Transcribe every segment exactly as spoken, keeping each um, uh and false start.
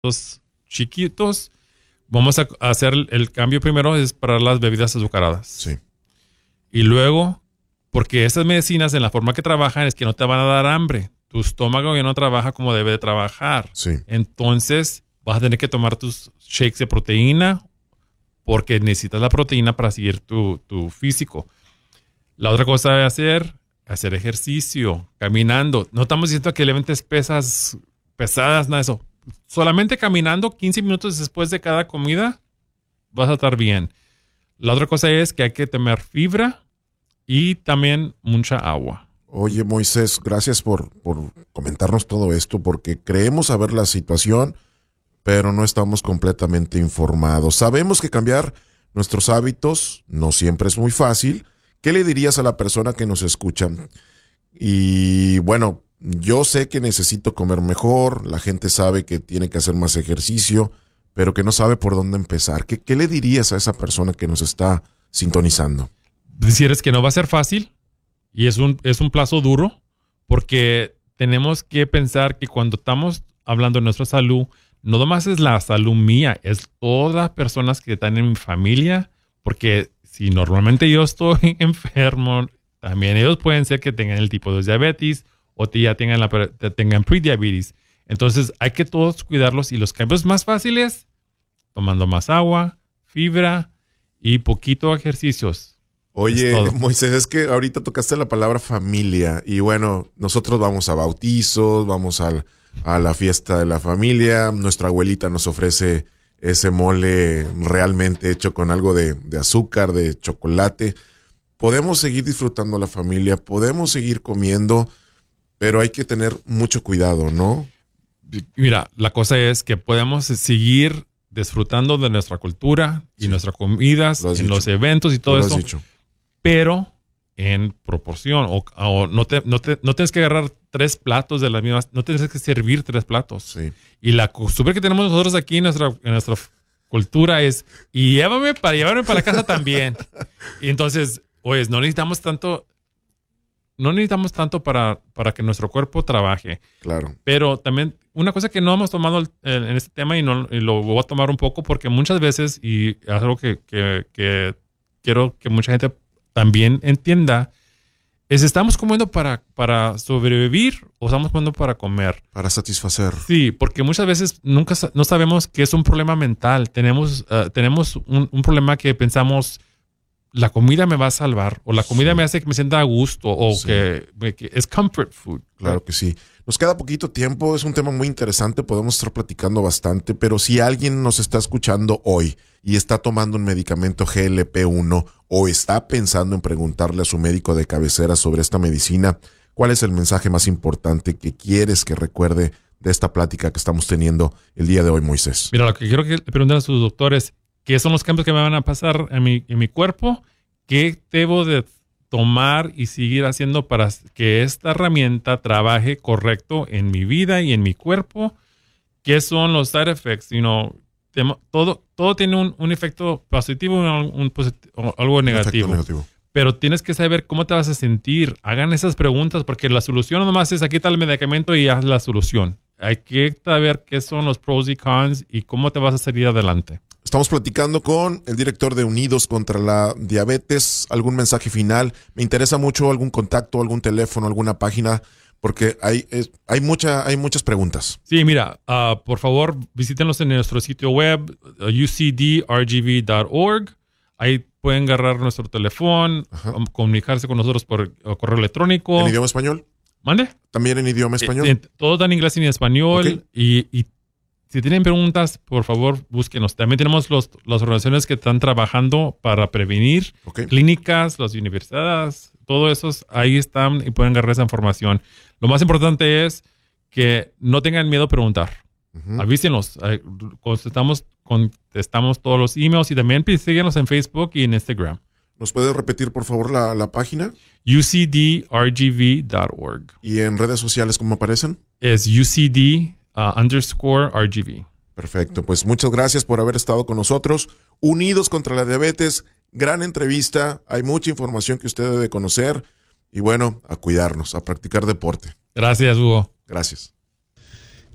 chiquitos, vamos a hacer el cambio primero es para las bebidas azucaradas. Sí. Y luego, porque esas medicinas en la forma que trabajan es que no te van a dar hambre. Tu estómago ya no trabaja como debe de trabajar. Sí. Entonces vas a tener que tomar tus shakes de proteína porque necesitas la proteína para seguir tu, tu físico. La otra cosa de hacer, hacer ejercicio, caminando. No estamos diciendo que levantes pesas pesadas, nada de eso. Solamente caminando quince minutos después de cada comida vas a estar bien. La otra cosa es que hay que tomar fibra y también mucha agua. Oye, Moisés, gracias por, por comentarnos todo esto, porque creemos saber la situación, pero no estamos completamente informados. Sabemos que cambiar nuestros hábitos no siempre es muy fácil. ¿Qué le dirías a la persona que nos escucha? Y bueno, yo sé que necesito comer mejor, la gente sabe que tiene que hacer más ejercicio, pero que no sabe por dónde empezar. ¿Qué, qué le dirías a esa persona que nos está sintonizando? Decirles que no va a ser fácil y es un, es un plazo duro, porque tenemos que pensar que cuando estamos hablando de nuestra salud, no nomás es la salud mía, es todas las personas que están en mi familia, porque si normalmente yo estoy enfermo, también ellos pueden ser que tengan el tipo de diabetes o que ya tengan, la, tengan prediabetes. Entonces hay que todos cuidarlos, y los cambios más fáciles, tomando más agua, fibra y poquito ejercicios. Oye, es Moisés, es que ahorita tocaste la palabra familia y bueno, nosotros vamos a bautizos, vamos al, a la fiesta de la familia, nuestra abuelita nos ofrece ese mole realmente hecho con algo de, de azúcar, de chocolate. Podemos seguir disfrutando la familia, podemos seguir comiendo, pero hay que tener mucho cuidado, ¿no? Mira, la cosa es que podemos seguir disfrutando de nuestra cultura y sí. nuestras comidas, en dicho. los eventos y todo eso, pero en proporción. O, o no, te, no, te, no tienes que agarrar tres platos de las mismas, no tienes que servir tres platos. Sí. Y la costumbre que tenemos nosotros aquí en nuestra, en nuestra cultura es, y llévame para llevarme para la casa también. Y entonces, oye, no necesitamos tanto... No necesitamos tanto para, para que nuestro cuerpo trabaje. Claro. Pero también una cosa que no hemos tomado el, el, en este tema y, no, y lo voy a tomar un poco porque muchas veces, y es algo que, que, que quiero que mucha gente también entienda, es estamos comiendo para, para sobrevivir o estamos comiendo para comer. Para satisfacer. Sí, porque muchas veces nunca no sabemos que es un problema mental. Tenemos, uh, tenemos un, un problema que pensamos... la comida me va a salvar, o la comida sí. me hace que me sienta a gusto, o sí. que, que es comfort food. Claro que sí. Nos queda poquito tiempo, es un tema muy interesante, podemos estar platicando bastante, pero si alguien nos está escuchando hoy y está tomando un medicamento G L P uno o está pensando en preguntarle a su médico de cabecera sobre esta medicina, ¿cuál es el mensaje más importante que quieres que recuerde de esta plática que estamos teniendo el día de hoy, Moisés? Mira, lo que quiero que le pregunten a sus doctores, ¿qué son los cambios que me van a pasar en mi, en mi cuerpo? ¿Qué debo de tomar y seguir haciendo para que esta herramienta trabaje correcto en mi vida y en mi cuerpo? ¿Qué son los side effects? You know, todo, todo tiene un, un efecto positivo y un, un posit- o algo negativo. negativo. Pero tienes que saber cómo te vas a sentir. Hagan esas preguntas, porque la solución nomás es aquí está el medicamento y haz la solución. Hay que saber qué son los pros y cons y cómo te vas a salir adelante. Estamos platicando con el director de Unidos contra la Diabetes. ¿Algún mensaje final? Me interesa mucho algún contacto, algún teléfono, alguna página, porque hay, es, hay, mucha, hay muchas preguntas. Sí, mira, uh, por favor, visítenos en nuestro sitio web, uh, u c d r g v dot org. Ahí pueden agarrar nuestro teléfono, um, comunicarse con nosotros por uh, correo electrónico. ¿En idioma español? ¿Mande? ¿También en idioma español? Eh, eh, todo está en inglés y en español. Okay. Y... y si tienen preguntas, por favor, búsquenos. También tenemos los, las organizaciones que están trabajando para prevenir, okay. clínicas, las universidades, todo eso, ahí están y pueden agarrar esa información. Lo más importante es que no tengan miedo a preguntar. Uh-huh. Avísenos. Contestamos, contestamos todos los emails y también síguenos en Facebook y en Instagram. ¿Nos puedes repetir, por favor, la, la página? u c d r g v dot org. ¿Y en redes sociales cómo aparecen? Es U C D Uh, underscore R G V. Perfecto, pues muchas gracias por haber estado con nosotros. Unidos contra la Diabetes, gran entrevista, hay mucha información que usted debe conocer y bueno, a cuidarnos, a practicar deporte. Gracias, Hugo. Gracias.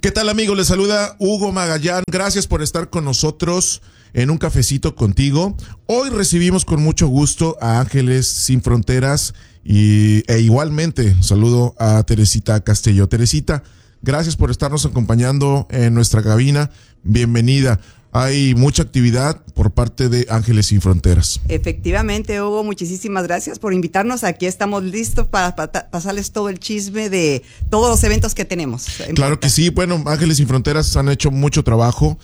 ¿Qué tal, amigos? Les saluda Hugo Magallán. Gracias por estar con nosotros en Un Cafecito Contigo. Hoy recibimos con mucho gusto a Ángeles Sin Fronteras y, e igualmente saludo a Teresita Castillo. Teresita, gracias por estarnos acompañando en nuestra cabina. Bienvenida. Hay mucha actividad por parte de Ángeles Sin Fronteras. Efectivamente, Hugo, muchísimas gracias por invitarnos. Aquí estamos listos para pasarles todo el chisme de todos los eventos que tenemos. Claro que sí. Bueno, Ángeles Sin Fronteras han hecho mucho trabajo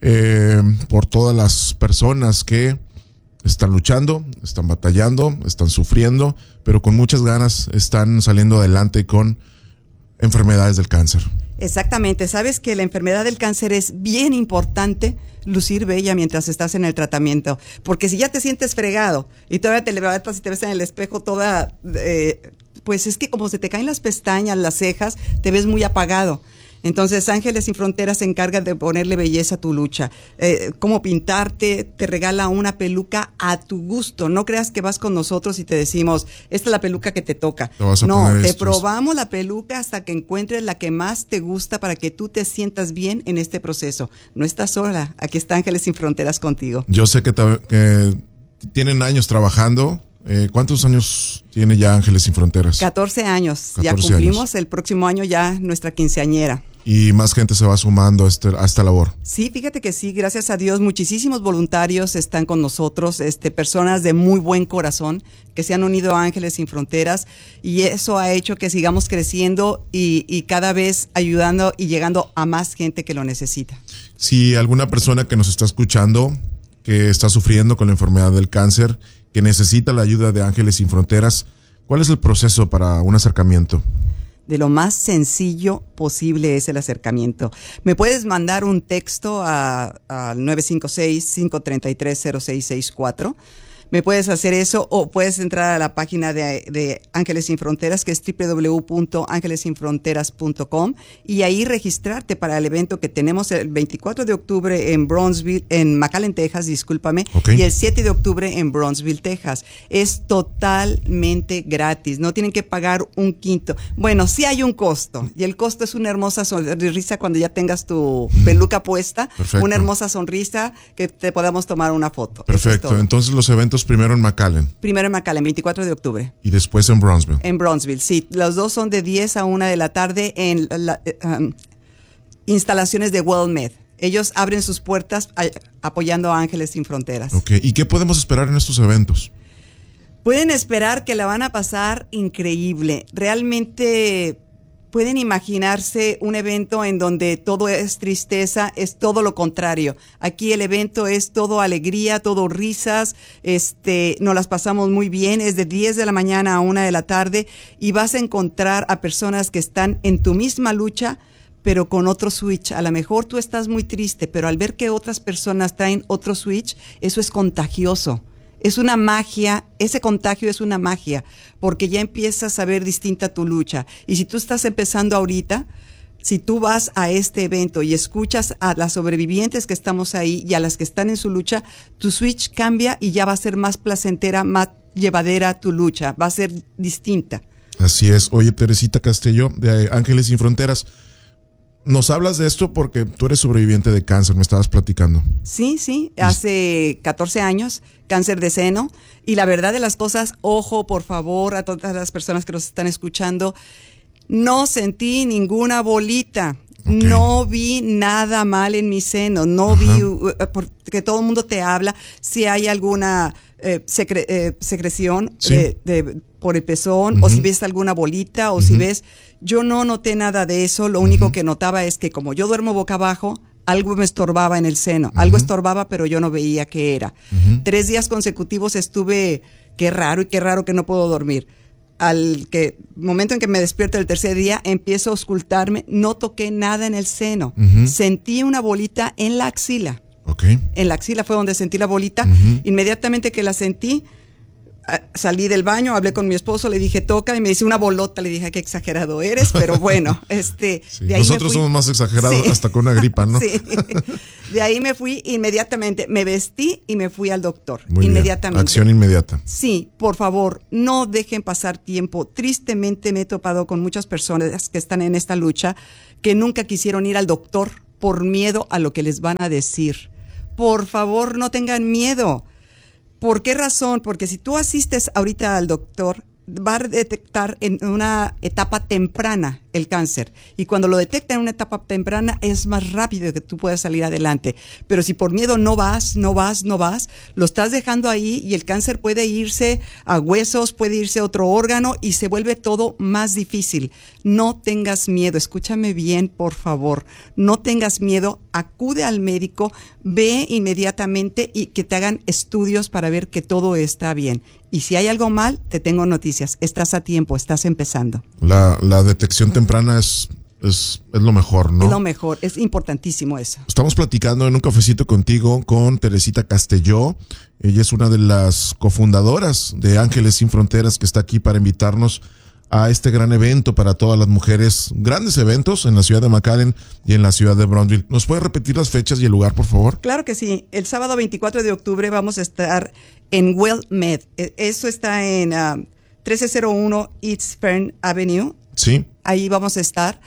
eh, por todas las personas que están luchando, están batallando, están sufriendo, pero con muchas ganas están saliendo adelante con enfermedades del cáncer. Exactamente, sabes que la enfermedad del cáncer es bien importante lucir bella mientras estás en el tratamiento, porque si ya te sientes fregado y todavía te levantas y te ves en el espejo toda, eh, pues es que como se te caen las pestañas, las cejas, te ves muy apagado. Entonces Ángeles Sin Fronteras se encarga de ponerle belleza a tu lucha, eh, cómo pintarte, te regala una peluca a tu gusto. No creas que vas con nosotros y te decimos, esta es la peluca que te toca. Te vas a no, poner te estos. probamos la peluca hasta que encuentres la que más te gusta para que tú te sientas bien en este proceso. No estás sola, aquí está Ángeles Sin Fronteras contigo. Yo sé que, ta- que tienen años trabajando. Eh, ¿Cuántos años tiene ya Ángeles Sin Fronteras? catorce años, ya catorce cumplimos años. El próximo año ya nuestra quinceañera. Y más gente se va sumando a, este, a esta labor. Sí, fíjate que sí, gracias a Dios, muchísimos voluntarios están con nosotros, este, personas de muy buen corazón que se han unido a Ángeles Sin Fronteras, y eso ha hecho que sigamos creciendo y, y cada vez ayudando y llegando a más gente que lo necesita. Si alguna persona que nos está escuchando, que está sufriendo con la enfermedad del cáncer, que necesita la ayuda de Ángeles Sin Fronteras, ¿cuál es el proceso para un acercamiento? De lo más sencillo posible es el acercamiento. Me puedes mandar un texto al nueve cinco seis, cinco tres tres, cero seis seis cuatro. Me puedes hacer eso, o puedes entrar a la página de, de Ángeles Sin Fronteras, que es doble u doble u doble u punto ángeles sin fronteras punto com, y ahí registrarte para el evento que tenemos el veinticuatro de octubre en Brownsville, en McAllen, Texas, discúlpame, Okay. y el siete de octubre en Brownsville, Texas. Es totalmente gratis, no tienen que pagar un quinto. Bueno, sí hay un costo, y el costo es una hermosa sonrisa cuando ya tengas tu peluca puesta. Perfecto. Una hermosa sonrisa que te podamos tomar una foto. Eso es Perfecto. todo. Entonces los eventos primero en McAllen Primero en McAllen, veinticuatro de octubre. y después en Brownsville. En Brownsville, sí. Los dos son de diez a una de la tarde en la, eh, um, instalaciones de WellMed. Ellos abren sus puertas a, apoyando a Ángeles Sin Fronteras. Ok. ¿Y qué podemos esperar en estos eventos? Pueden esperar que la van a pasar increíble. Realmente pueden imaginarse un evento en donde todo es tristeza, es todo lo contrario. Aquí el evento es todo alegría, todo risas, este, nos las pasamos muy bien, es de diez de la mañana a una de la tarde, y vas a encontrar a personas que están en tu misma lucha, pero con otro switch. A lo mejor tú estás muy triste, pero al ver que otras personas traen otro switch, eso es contagioso. Es una magia, ese contagio es una magia, porque ya empiezas a ver distinta tu lucha. Y si tú estás empezando ahorita, si tú vas a este evento y escuchas a las sobrevivientes que estamos ahí y a las que están en su lucha, tu switch cambia y ya va a ser más placentera, más llevadera tu lucha, va a ser distinta. Así es. Oye, Teresita Castillo, de Ángeles Sin Fronteras, nos hablas de esto porque tú eres sobreviviente de cáncer, me estabas platicando. Sí, sí, hace catorce años, cáncer de seno, y la verdad de las cosas, ojo, por favor, a todas las personas que nos están escuchando, no sentí ninguna bolita. Okay. No vi nada mal en mi seno, no Ajá. vi, uh, porque todo el mundo te habla si hay alguna eh, secre, eh, secreción sí. de, de, por el pezón, uh-huh. o si ves alguna bolita, o uh-huh. si ves, yo no noté nada de eso, lo uh-huh. único que notaba es que como yo duermo boca abajo, algo me estorbaba en el seno, uh-huh. algo estorbaba, pero yo no veía qué era. Uh-huh. Tres días consecutivos estuve, qué raro y qué raro que no puedo dormir. Al que momento en que me despierto el tercer día, empiezo a auscultarme, no toqué nada en el seno. Uh-huh. Sentí una bolita en la axila. Okay. En la axila fue donde sentí la bolita. Uh-huh. Inmediatamente que la sentí, salí del baño, hablé con mi esposo, le dije toca, y me dice una bolota. Le dije qué exagerado eres, pero bueno, este. Sí. De ahí Nosotros somos más exagerados, sí. hasta con una gripa, ¿no? Sí. De ahí me fui inmediatamente, me vestí y me fui al doctor. Muy inmediatamente. Bien. Acción inmediata. Sí, por favor, no dejen pasar tiempo. Tristemente me he topado con muchas personas que están en esta lucha que nunca quisieron ir al doctor por miedo a lo que les van a decir. Por favor, no tengan miedo. ¿Por qué razón? Porque si tú asistes ahorita al doctor, va a detectar en una etapa temprana el cáncer. Y cuando lo detecta en una etapa temprana, es más rápido que tú puedas salir adelante. Pero si por miedo no vas, no vas, no vas, lo estás dejando ahí y el cáncer puede irse a huesos, puede irse a otro órgano y se vuelve todo más difícil. No tengas miedo, escúchame bien, por favor. No tengas miedo, acude al médico, ve inmediatamente y que te hagan estudios para ver que todo está bien. Y si hay algo mal, te tengo noticias. Estás a tiempo, estás empezando. La, la detección temprana es, es, es lo mejor, ¿no? Es lo mejor, es importantísimo eso. Estamos platicando en un cafecito contigo con Teresita Castelló. Ella es una de las cofundadoras de Ángeles Sin Fronteras, que está aquí para invitarnos a este gran evento para todas las mujeres. Grandes eventos en la ciudad de McAllen y en la ciudad de Brownsville. ¿Nos puede repetir las fechas y el lugar, por favor? Claro que sí. El sábado veinticuatro de octubre vamos a estar en WellMed. Eso está en uh, trece cero uno East Fern Avenue. Sí. Ahí vamos a estar.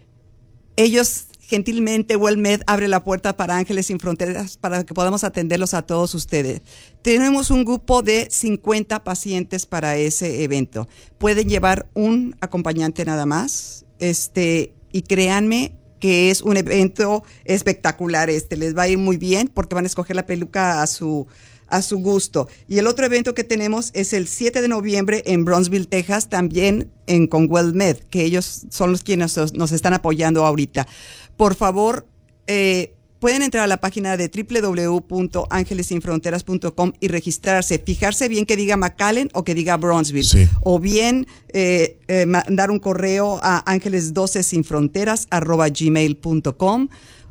Ellos, gentilmente, WellMed abre la puerta para Ángeles Sin Fronteras para que podamos atenderlos a todos ustedes. Tenemos un grupo de cincuenta pacientes para ese evento. Pueden llevar un acompañante nada más. Este, y créanme que es un evento espectacular. Este, les va a ir muy bien porque van a escoger la peluca a su a su gusto. Y el otro evento que tenemos es el siete de noviembre en Brownsville, Texas, también en con WellMed, que ellos son los quienes nos, nos están apoyando ahorita. Por favor, eh, pueden entrar a la página de doble u doble u doble u punto ángeles sin fronteras punto com y registrarse. Fijarse bien que diga McAllen o que diga Brownsville. Sí. O bien eh, eh, mandar un correo a ángeles doce sin fronteras arroba gmail punto com.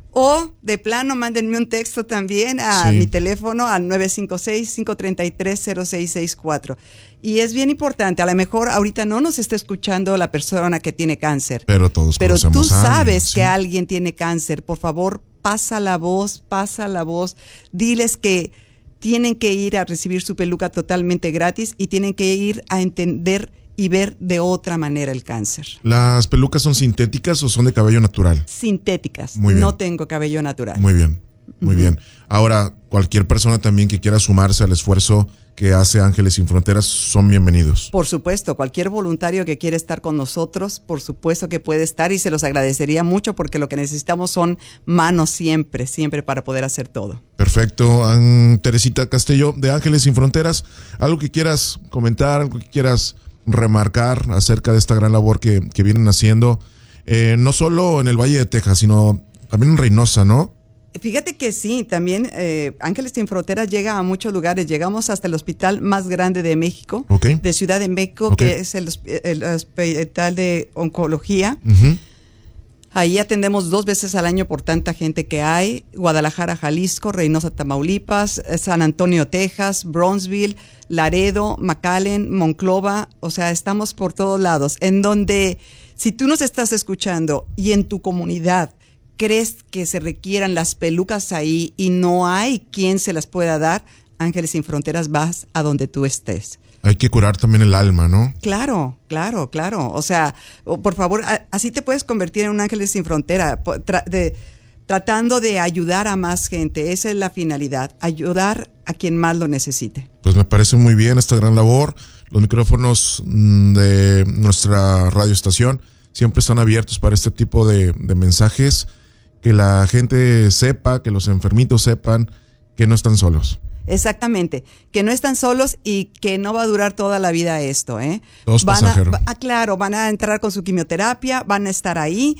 O de plano, mándenme un texto también a Sí. mi teléfono al nueve cinco seis, cinco tres tres, cero seis seis cuatro. Y es bien importante, a lo mejor ahorita no nos está escuchando la persona que tiene cáncer. Pero todos Pero tú conocemos a alguien, sabes sí. que alguien tiene cáncer. Por favor, pasa la voz, pasa la voz. Diles que tienen que ir a recibir su peluca totalmente gratis y tienen que ir a entender y ver de otra manera el cáncer. ¿Las pelucas son sintéticas o son de cabello natural? Sintéticas. Muy bien. No tengo cabello natural. Muy bien, muy Ujú. bien. Ahora, cualquier persona también que quiera sumarse al esfuerzo que hace Ángeles Sin Fronteras son bienvenidos. Por supuesto, cualquier voluntario que quiera estar con nosotros, por supuesto que puede estar y se los agradecería mucho porque lo que necesitamos son manos siempre, siempre para poder hacer todo. Perfecto. An- Teresita Castelló de Ángeles Sin Fronteras, algo que quieras comentar, algo que quieras remarcar acerca de esta gran labor que, que vienen haciendo, eh, no solo en el Valle de Texas, sino también en Reynosa, ¿no? Fíjate que sí, también eh, Ángeles Sin Fronteras llega a muchos lugares. Llegamos hasta el hospital más grande de México, Ok. de Ciudad de México, Ok. que es el, hosp- el hospital de oncología. Ujú. Ahí atendemos dos veces al año por tanta gente que hay. Guadalajara, Jalisco, Reynosa, Tamaulipas, San Antonio, Texas, Brownsville, Laredo, McAllen, Monclova. O sea, estamos por todos lados. En donde, si tú nos estás escuchando y en tu comunidad crees que se requieran las pelucas ahí y no hay quien se las pueda dar, Ángeles Sin Fronteras vas a donde tú estés. Hay que curar también el alma, ¿no? Claro, claro, claro. O sea, o- por favor, a- así te puedes convertir en un Ángeles Sin Frontera, po- tra- de, tratando de ayudar a más gente. Esa es la finalidad, ayudar a quien más lo necesite. Pues me parece muy bien esta gran labor. Los micrófonos mm, de nuestra radioestación siempre están abiertos para este tipo de, de mensajes, que la gente sepa, que los enfermitos sepan que no están solos. Exactamente, que no están solos y que no va a durar toda la vida esto, ¿eh? Todo es Van a, pasajero. va- ah, claro, van a entrar con su quimioterapia, van a estar ahí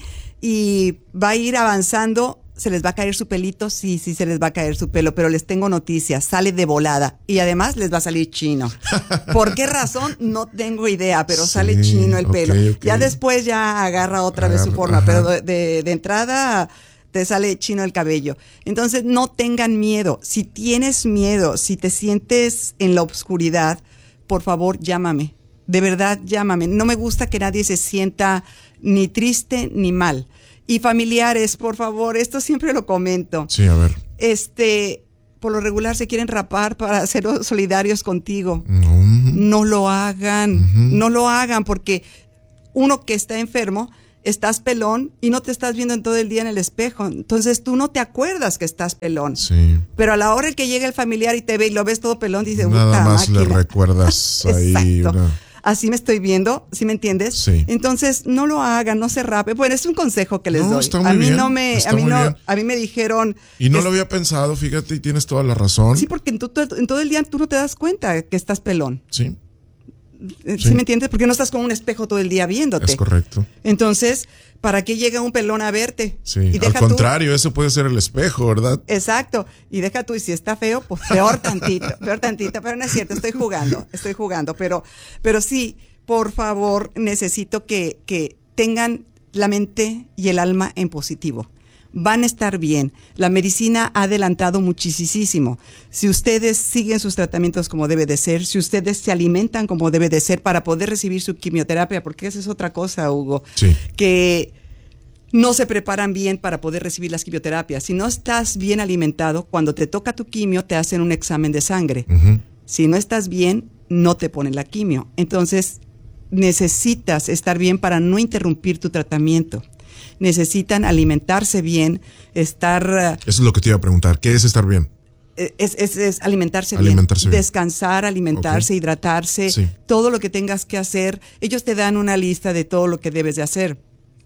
y va a ir avanzando. Se les va a caer su pelito, sí, sí se les va a caer su pelo, pero les tengo noticias, sale de volada y además les va a salir chino. ¿Por qué razón? No tengo idea, pero Sí, sale chino el ok, pelo. ok. Ya después ya agarra otra vez su Agarra, forma, ajá. pero de, de, de entrada te sale chino el cabello. Entonces no tengan miedo. Si tienes miedo, si te sientes en la oscuridad, por favor llámame. De verdad llámame. No me gusta que nadie se sienta ni triste ni mal. Y familiares, por favor, esto siempre lo comento. Sí, a ver. Este, por lo regular se quieren rapar para ser solidarios contigo. No. No lo hagan, Ujú. no lo hagan porque uno que está enfermo estás pelón y no te estás viendo en todo el día en el espejo. Entonces tú no te acuerdas que estás pelón. Sí. Pero a la hora que llega el familiar y te ve y lo ves todo pelón, dice, nada más máquina. le recuerdas ahí una... Así me estoy viendo, ¿sí me entiendes? Sí. Entonces, no lo hagan, no se rape. Bueno, es un consejo que les no, doy. Está muy a mí bien, no me, a mí no, bien. a mí me dijeron. Y no lo había pensado, fíjate, y tienes toda la razón. Sí, porque en, tu, en todo el día tú no te das cuenta que estás pelón. Sí. ¿Sí, ¿Sí me entiendes? Porque no estás con un espejo todo el día viéndote. Es correcto. Entonces, ¿para qué llega un pelón a verte? Sí, y deja al contrario, tú, eso puede ser el espejo, ¿verdad? Exacto. Y deja tú, y si está feo, pues peor tantito, peor tantito. Pero no es cierto, estoy jugando, estoy jugando. Pero, pero sí, por favor, necesito que, que tengan la mente y el alma en positivo. Van a estar bien. La medicina ha adelantado muchísimo. Si ustedes siguen sus tratamientos como debe de ser, si ustedes se alimentan como debe de ser para poder recibir su quimioterapia, porque esa es otra cosa, Hugo, sí. que no se preparan bien para poder recibir las quimioterapias. Si no estás bien alimentado, cuando te toca tu quimio, te hacen un examen de sangre. Uh-huh. Si no estás bien, no te ponen la quimio. Entonces, necesitas estar bien para no interrumpir tu tratamiento. Necesitan alimentarse bien, estar... Eso es lo que te iba a preguntar. ¿Qué es estar bien? Es, es, es alimentarse, alimentarse bien, bien, descansar, alimentarse, okay. hidratarse, sí. todo lo que tengas que hacer. Ellos te dan una lista de todo lo que debes de hacer,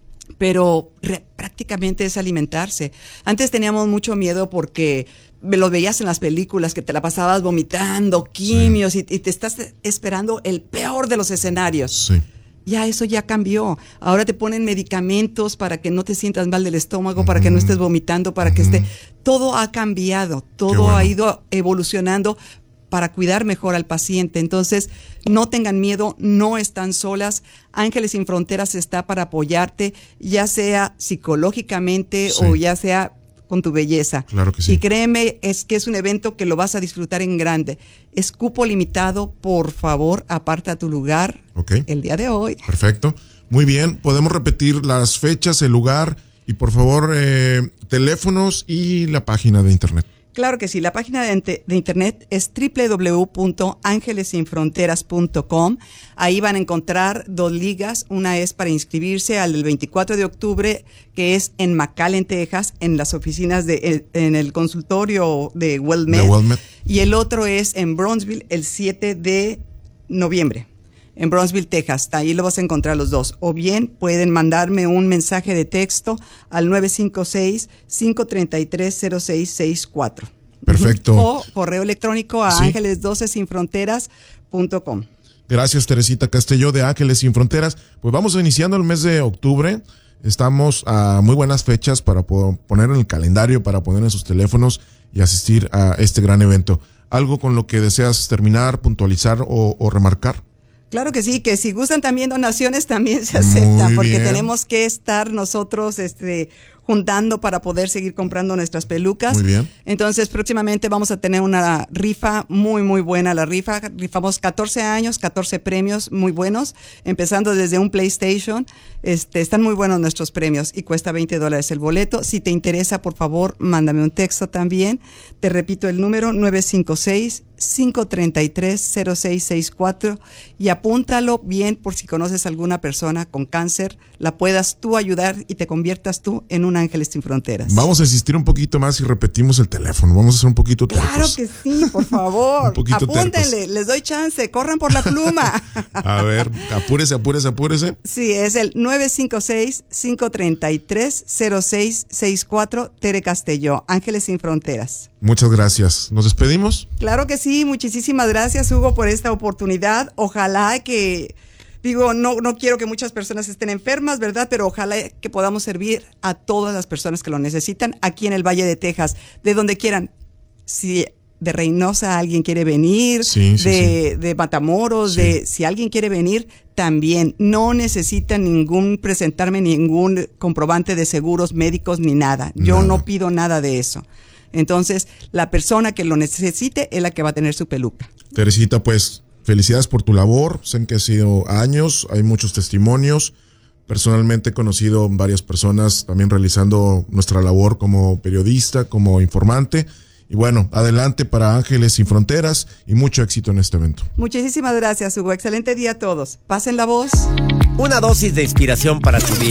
pero re, prácticamente es alimentarse. Antes teníamos mucho miedo porque lo veías en las películas, que te la pasabas vomitando, quimios, sí. y, y te estás esperando el peor de los escenarios. Sí. Ya eso ya cambió. Ahora te ponen medicamentos para que no te sientas mal del estómago, uh-huh. para que no estés vomitando, para uh-huh. que esté... Todo ha cambiado, todo bueno. ha ido evolucionando para cuidar mejor al paciente. Entonces, no tengan miedo, no están solas. Ángeles Sin Fronteras está para apoyarte, ya sea psicológicamente sí. o ya sea con tu belleza. Claro que sí. Y créeme, es que es un evento que lo vas a disfrutar en grande. Es cupo limitado, por favor, aparta tu lugar okay. el día de hoy. Perfecto. Muy bien, podemos repetir las fechas, el lugar y por favor, eh, teléfonos y la página de internet. Claro que sí, la página de, de internet es doble u doble u doble u punto ángeles sin fronteras punto com. Ahí van a encontrar dos ligas. Una es para inscribirse al del veinticuatro de octubre, que es en McAllen, Texas, en las oficinas de en el consultorio de WellMed. De WellMed. Y el otro es en Brownsville el siete de noviembre. En Brownsville, Texas. Ahí lo vas a encontrar los dos. O bien pueden mandarme un mensaje de texto al nueve cinco seis, cinco tres tres, cero seis seis cuatro. Perfecto. O correo electrónico a sí. ángeles doce sin fronteras punto com. Gracias, Teresita Castelló de Ángeles Sin Fronteras. Pues vamos iniciando el mes de octubre. Estamos a muy buenas fechas para poner en el calendario, para poner en sus teléfonos y asistir a este gran evento. ¿Algo con lo que deseas terminar, puntualizar o, o remarcar? Claro que sí, que si gustan también donaciones también se aceptan, Muy porque bien. tenemos que estar nosotros este, juntando para poder seguir comprando nuestras pelucas. Muy bien. Entonces próximamente vamos a tener una rifa muy muy buena, la rifa, rifamos catorce años, catorce premios muy buenos, empezando desde un PlayStation, este, están muy buenos nuestros premios y cuesta veinte dólares el boleto. Si te interesa, por favor, mándame un texto también, te repito el número nueve cinco seis, cinco tres tres, cero seis seis cuatro y apúntalo bien por si conoces a alguna persona con cáncer, la puedas tú ayudar y te conviertas tú en un Ángeles Sin Fronteras. Vamos a insistir un poquito más y repetimos el teléfono. Vamos a ser un poquito tercos. Claro que sí, por favor. Un poquito apúntenle, tercos. Les doy chance, corran por la pluma. A ver, apúrese, apúrese, apúrese. Sí, es el nueve cinco seis, cinco tres tres, cero seis seis cuatro, Tere Castelló, Ángeles Sin Fronteras. Muchas gracias. ¿Nos despedimos? Claro que sí, muchísimas gracias, Hugo, por esta oportunidad. Ojalá que, digo, no, no quiero que muchas personas estén enfermas, ¿verdad? Pero ojalá que podamos servir a todas las personas que lo necesitan aquí en el Valle de Texas, de donde quieran. Si de Reynosa alguien quiere venir, sí, sí, de, sí. de Matamoros, sí. de si alguien quiere venir, también. No necesitan ningún, presentarme ningún comprobante de seguros médicos ni nada. Yo nada. no pido nada de eso. Entonces, la persona que lo necesite es la que va a tener su peluca. Teresita, pues, felicidades por tu labor. Sé que ha sido años, hay muchos testimonios. Personalmente he conocido varias personas también realizando nuestra labor como periodista, como informante. Y bueno, adelante para Ángeles Sin Fronteras y mucho éxito en este evento. Muchísimas gracias, Hugo. Excelente día a todos. Pasen la voz. Una dosis de inspiración para tu día.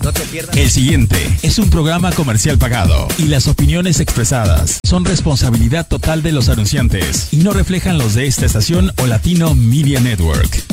No te pierdas. El siguiente es un programa comercial pagado y las opiniones expresadas son responsabilidad total de los anunciantes y no reflejan los de esta estación o Latino Media Network.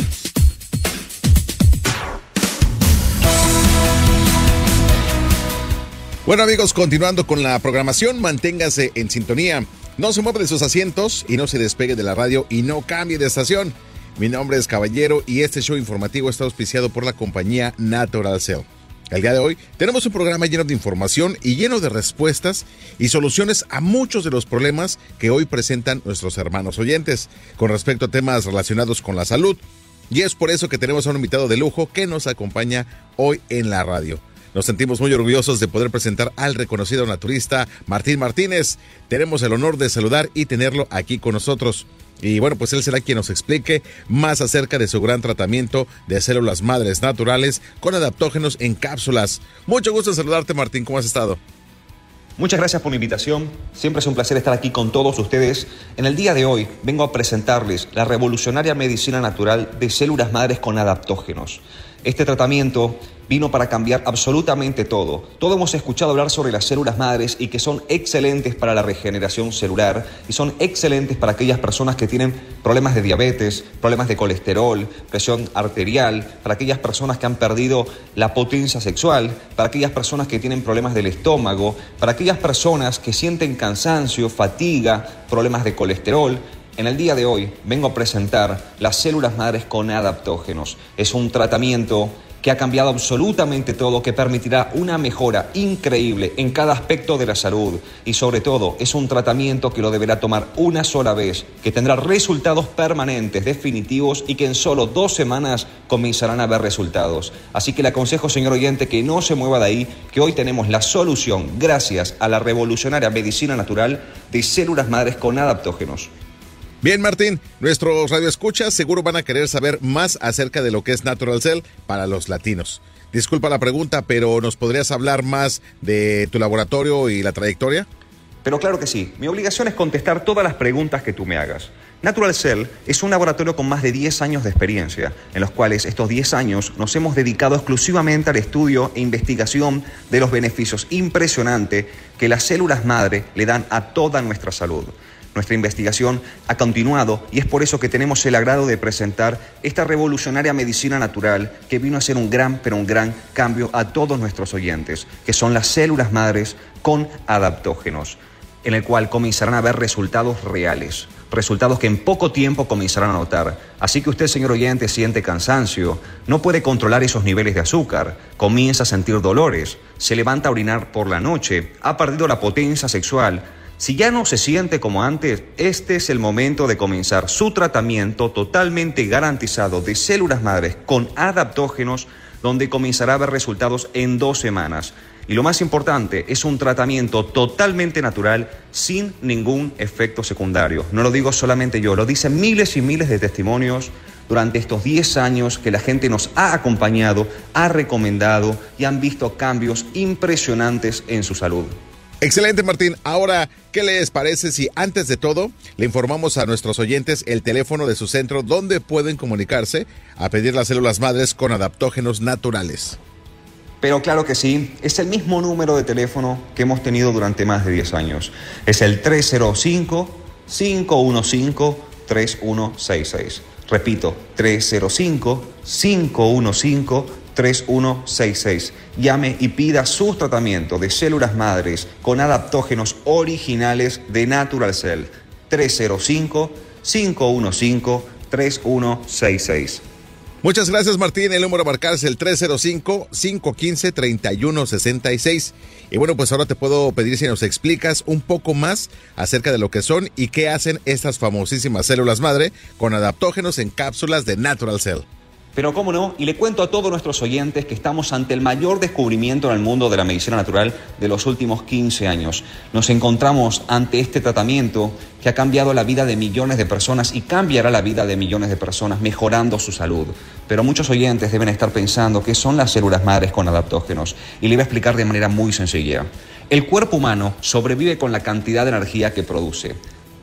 Bueno, amigos, continuando con la programación, manténgase en sintonía. No se mueva de sus asientos y no se despegue de la radio y no cambie de estación. Mi nombre es Caballero y este show informativo está auspiciado por la compañía Natural Cell. El día de hoy tenemos un programa lleno de información y lleno de respuestas y soluciones a muchos de los problemas que hoy presentan nuestros hermanos oyentes con respecto a temas relacionados con la salud. Y es por eso que tenemos a un invitado de lujo que nos acompaña hoy en la radio. Nos sentimos muy orgullosos de poder presentar al reconocido naturista Martín Martínez. Tenemos el honor de saludar y tenerlo aquí con nosotros. Y bueno, pues él será quien nos explique más acerca de su gran tratamiento de células madres naturales con adaptógenos en cápsulas. Mucho gusto en saludarte, Martín. ¿Cómo has estado? Muchas gracias por la invitación. Siempre es un placer estar aquí con todos ustedes. En el día de hoy vengo a presentarles la revolucionaria medicina natural de células madres con adaptógenos. Este tratamiento vino para cambiar absolutamente todo. Todos hemos escuchado hablar sobre las células madres y que son excelentes para la regeneración celular y son excelentes para aquellas personas que tienen problemas de diabetes, problemas de colesterol, presión arterial, para aquellas personas que han perdido la potencia sexual, para aquellas personas que tienen problemas del estómago, para aquellas personas que sienten cansancio, fatiga, problemas de colesterol. En el día de hoy vengo a presentar las células madres con adaptógenos. Es un tratamiento que ha cambiado absolutamente todo, que permitirá una mejora increíble en cada aspecto de la salud y sobre todo es un tratamiento que lo deberá tomar una sola vez, que tendrá resultados permanentes, definitivos y que en solo dos semanas comenzarán a ver resultados. Así que le aconsejo, señor oyente, que no se mueva de ahí, que hoy tenemos la solución gracias a la revolucionaria medicina natural de células madres con adaptógenos. Bien, Martín, nuestros radioescuchas seguro van a querer saber más acerca de lo que es Natural Cell para los latinos. Disculpa la pregunta, pero ¿nos podrías hablar más de tu laboratorio y la trayectoria? Pero claro que sí. Mi obligación es contestar todas las preguntas que tú me hagas. Natural Cell es un laboratorio con más de diez años de experiencia, en los cuales estos diez años nos hemos dedicado exclusivamente al estudio e investigación de los beneficios impresionantes que las células madre le dan a toda nuestra salud. Nuestra investigación ha continuado y es por eso que tenemos el agrado de presentar esta revolucionaria medicina natural que vino a hacer un gran, pero un gran cambio a todos nuestros oyentes, que son las células madres con adaptógenos, en el cual comenzarán a ver resultados reales, resultados que en poco tiempo comenzarán a notar. Así que usted, señor oyente, siente cansancio, no puede controlar esos niveles de azúcar, comienza a sentir dolores, se levanta a orinar por la noche, ha perdido la potencia sexual. Si ya no se siente como antes, este es el momento de comenzar su tratamiento totalmente garantizado de células madres con adaptógenos, donde comenzará a ver resultados en dos semanas. Y lo más importante, es un tratamiento totalmente natural, sin ningún efecto secundario. No lo digo solamente yo, lo dicen miles y miles de testimonios durante estos diez años que la gente nos ha acompañado, ha recomendado y han visto cambios impresionantes en su salud. Excelente, Martín. Ahora, ¿qué les parece si antes de todo le informamos a nuestros oyentes el teléfono de su centro donde pueden comunicarse a pedir las células madres con adaptógenos naturales? Pero claro que sí, es el mismo número de teléfono que hemos tenido durante más de diez años. Es el tres cero cinco, cinco uno cinco, tres uno seis seis. Repito, tres cero cinco, cinco uno cinco, tres uno seis seis. Llame y pida su tratamiento de células madres con adaptógenos originales de Natural Cell. tres cero cinco, cinco uno cinco, tres uno seis seis. Muchas gracias, Martín. El número a marcar es el tres cero cinco, cinco uno cinco, tres uno seis seis. Y bueno, pues ahora te puedo pedir si nos explicas un poco más acerca de lo que son y qué hacen estas famosísimas células madre con adaptógenos en cápsulas de Natural Cell. Pero cómo no, y le cuento a todos nuestros oyentes que estamos ante el mayor descubrimiento en el mundo de la medicina natural de los últimos quince años. Nos encontramos ante este tratamiento que ha cambiado la vida de millones de personas y cambiará la vida de millones de personas, mejorando su salud. Pero muchos oyentes deben estar pensando qué son las células madres con adaptógenos, y le voy a explicar de manera muy sencilla. El cuerpo humano sobrevive con la cantidad de energía que produce.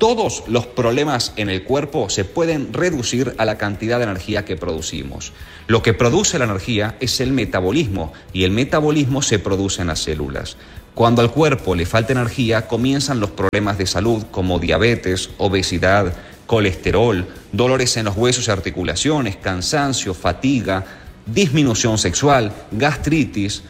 Todos los problemas en el cuerpo se pueden reducir a la cantidad de energía que producimos. Lo que produce la energía es el metabolismo, y el metabolismo se produce en las células. Cuando al cuerpo le falta energía, comienzan los problemas de salud como diabetes, obesidad, colesterol, dolores en los huesos y articulaciones, cansancio, fatiga, disminución sexual, gastritis.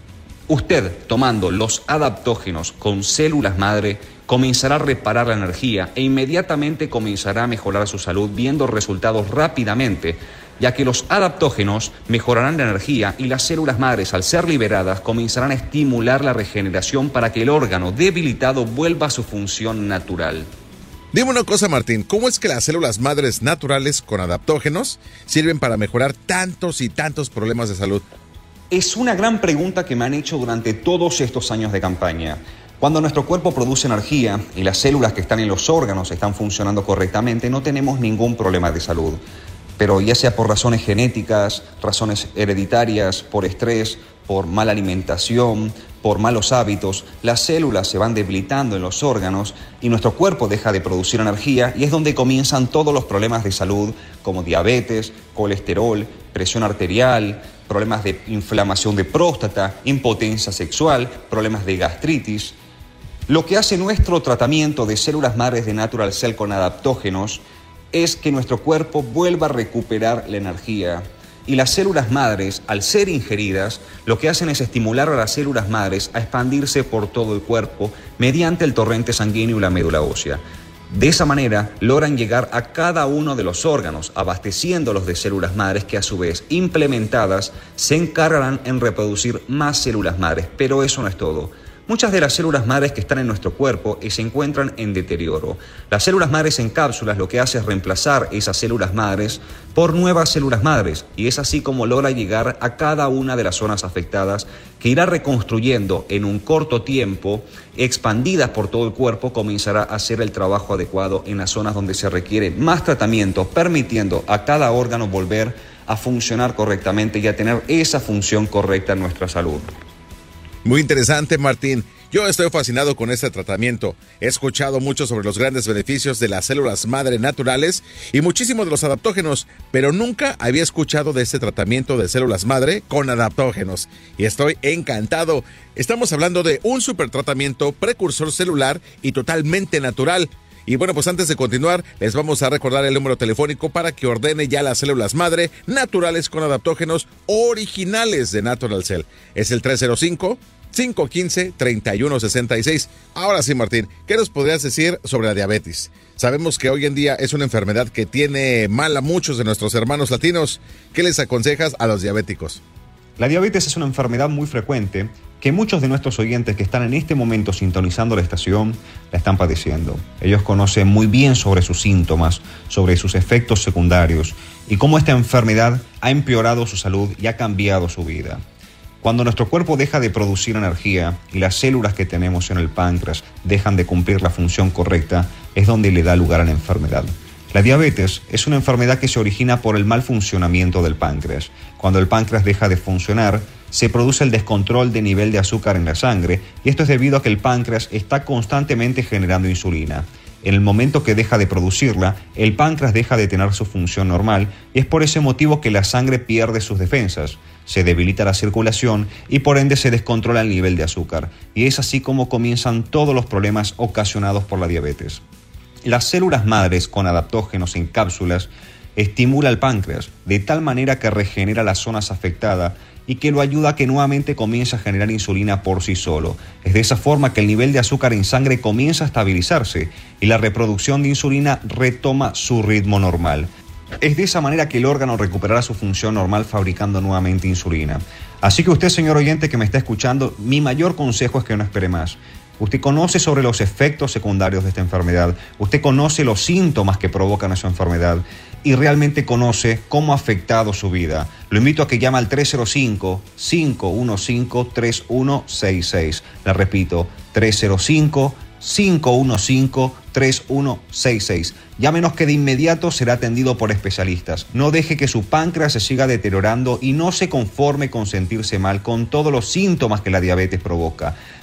Usted, tomando los adaptógenos con células madre, comenzará a reparar la energía e inmediatamente comenzará a mejorar su salud, viendo resultados rápidamente, ya que los adaptógenos mejorarán la energía y las células madres, al ser liberadas, comenzarán a estimular la regeneración para que el órgano debilitado vuelva a su función natural. Dime una cosa, Martín, ¿cómo es que las células madres naturales con adaptógenos sirven para mejorar tantos y tantos problemas de salud? Es una gran pregunta que me han hecho durante todos estos años de campaña. Cuando nuestro cuerpo produce energía y las células que están en los órganos están funcionando correctamente, no tenemos ningún problema de salud. Pero ya sea por razones genéticas, razones hereditarias, por estrés, por mala alimentación, por malos hábitos, las células se van debilitando en los órganos y nuestro cuerpo deja de producir energía, y es donde comienzan todos los problemas de salud como diabetes, colesterol, presión arterial, problemas de inflamación de próstata, impotencia sexual, problemas de gastritis. Lo que hace nuestro tratamiento de células madres de Natural Cell con adaptógenos es que nuestro cuerpo vuelva a recuperar la energía. Y las células madres, al ser ingeridas, lo que hacen es estimular a las células madres a expandirse por todo el cuerpo mediante el torrente sanguíneo y la médula ósea. De esa manera logran llegar a cada uno de los órganos, abasteciéndolos de células madres que, a su vez, implementadas, se encargarán en reproducir más células madres. Pero eso no es todo. Muchas de las células madres que están en nuestro cuerpo se encuentran en deterioro. Las células madres en cápsulas lo que hace es reemplazar esas células madres por nuevas células madres, y es así como logra llegar a cada una de las zonas afectadas, que irá reconstruyendo en un corto tiempo, expandidas por todo el cuerpo, comenzará a hacer el trabajo adecuado en las zonas donde se requiere más tratamiento, permitiendo a cada órgano volver a funcionar correctamente y a tener esa función correcta en nuestra salud. Muy interesante, Martín. Yo estoy fascinado con este tratamiento. He escuchado mucho sobre los grandes beneficios de las células madre naturales y muchísimo de los adaptógenos, pero nunca había escuchado de este tratamiento de células madre con adaptógenos. Y estoy encantado. Estamos hablando de un super tratamiento precursor celular y totalmente natural. Y bueno, pues antes de continuar, les vamos a recordar el número telefónico para que ordene ya las células madre naturales con adaptógenos originales de Natural Cell. Es el tres cero cinco, cinco uno cinco, tres uno seis seis. Ahora sí, Martín, ¿qué nos podrías decir sobre la diabetes? Sabemos que hoy en día es una enfermedad que tiene mal a muchos de nuestros hermanos latinos. ¿Qué les aconsejas a los diabéticos? La diabetes es una enfermedad muy frecuente que muchos de nuestros oyentes que están en este momento sintonizando la estación la están padeciendo. Ellos conocen muy bien sobre sus síntomas, sobre sus efectos secundarios y cómo esta enfermedad ha empeorado su salud y ha cambiado su vida. Cuando nuestro cuerpo deja de producir energía y las células que tenemos en el páncreas dejan de cumplir la función correcta, es donde le da lugar a la enfermedad. La diabetes es una enfermedad que se origina por el mal funcionamiento del páncreas. Cuando el páncreas deja de funcionar, se produce el descontrol de nivel de azúcar en la sangre, y esto es debido a que el páncreas está constantemente generando insulina. En el momento que deja de producirla, el páncreas deja de tener su función normal, y es por ese motivo que la sangre pierde sus defensas. Se debilita la circulación y por ende se descontrola el nivel de azúcar, y es así como comienzan todos los problemas ocasionados por la diabetes. Las células madres con adaptógenos en cápsulas estimula el páncreas de tal manera que regenera las zonas afectadas y que lo ayuda a que nuevamente comience a generar insulina por sí solo. Es de esa forma que el nivel de azúcar en sangre comienza a estabilizarse y la reproducción de insulina retoma su ritmo normal. Es de esa manera que el órgano recuperará su función normal fabricando nuevamente insulina. Así que usted, señor oyente que me está escuchando, mi mayor consejo es que no espere más. Usted conoce sobre los efectos secundarios de esta enfermedad, usted conoce los síntomas que provocan esa enfermedad y realmente conoce cómo ha afectado su vida. Lo invito a que llame al tres cero cinco, cinco uno cinco, tres uno seis seis. Le repito, tres cero cinco, cinco uno cinco, tres uno seis seis. Llámenos que de inmediato será atendido por especialistas. No deje que su páncreas se siga deteriorando y no se conforme con sentirse mal con todos los síntomas que la diabetes provoca.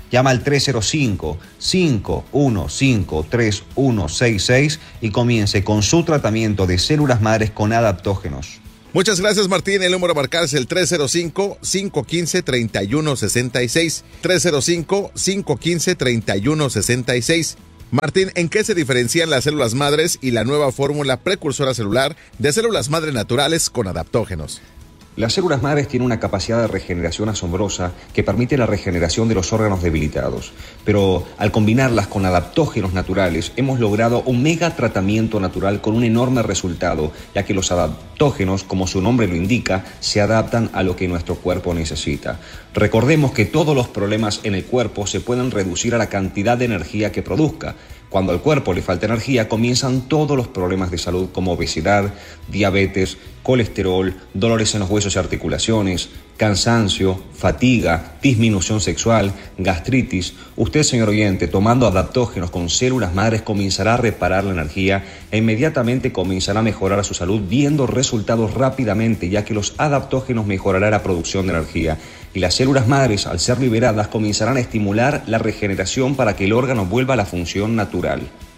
Llama al tres cero cinco, cinco uno cinco, tres uno seis seis y comience con su tratamiento de células madres con adaptógenos. Muchas gracias, Martín. El número a marcar es el tres cero cinco, cinco uno cinco, tres uno seis seis. tres cero cinco, cinco uno cinco, tres uno seis seis. Martín, ¿en qué se diferencian las células madres y la nueva fórmula precursora celular de células madres naturales con adaptógenos? Las células madres tienen una capacidad de regeneración asombrosa que permite la regeneración de los órganos debilitados. Pero al combinarlas con adaptógenos naturales, hemos logrado un mega tratamiento natural con un enorme resultado, ya que los adaptógenos, como su nombre lo indica, se adaptan a lo que nuestro cuerpo necesita. Recordemos que todos los problemas en el cuerpo se pueden reducir a la cantidad de energía que produzca. Cuando al cuerpo le falta energía, comienzan todos los problemas de salud como obesidad, diabetes, colesterol, dolores en los huesos y articulaciones, cansancio, fatiga, disminución sexual, gastritis. Usted, señor oyente, tomando adaptógenos con células madres comenzará a reparar la energía e inmediatamente comenzará a mejorar su salud viendo resultados rápidamente, ya que los adaptógenos mejorarán la producción de energía. Y las células madres, al ser liberadas, comenzarán a estimular la regeneración para que el órgano vuelva a la función natural.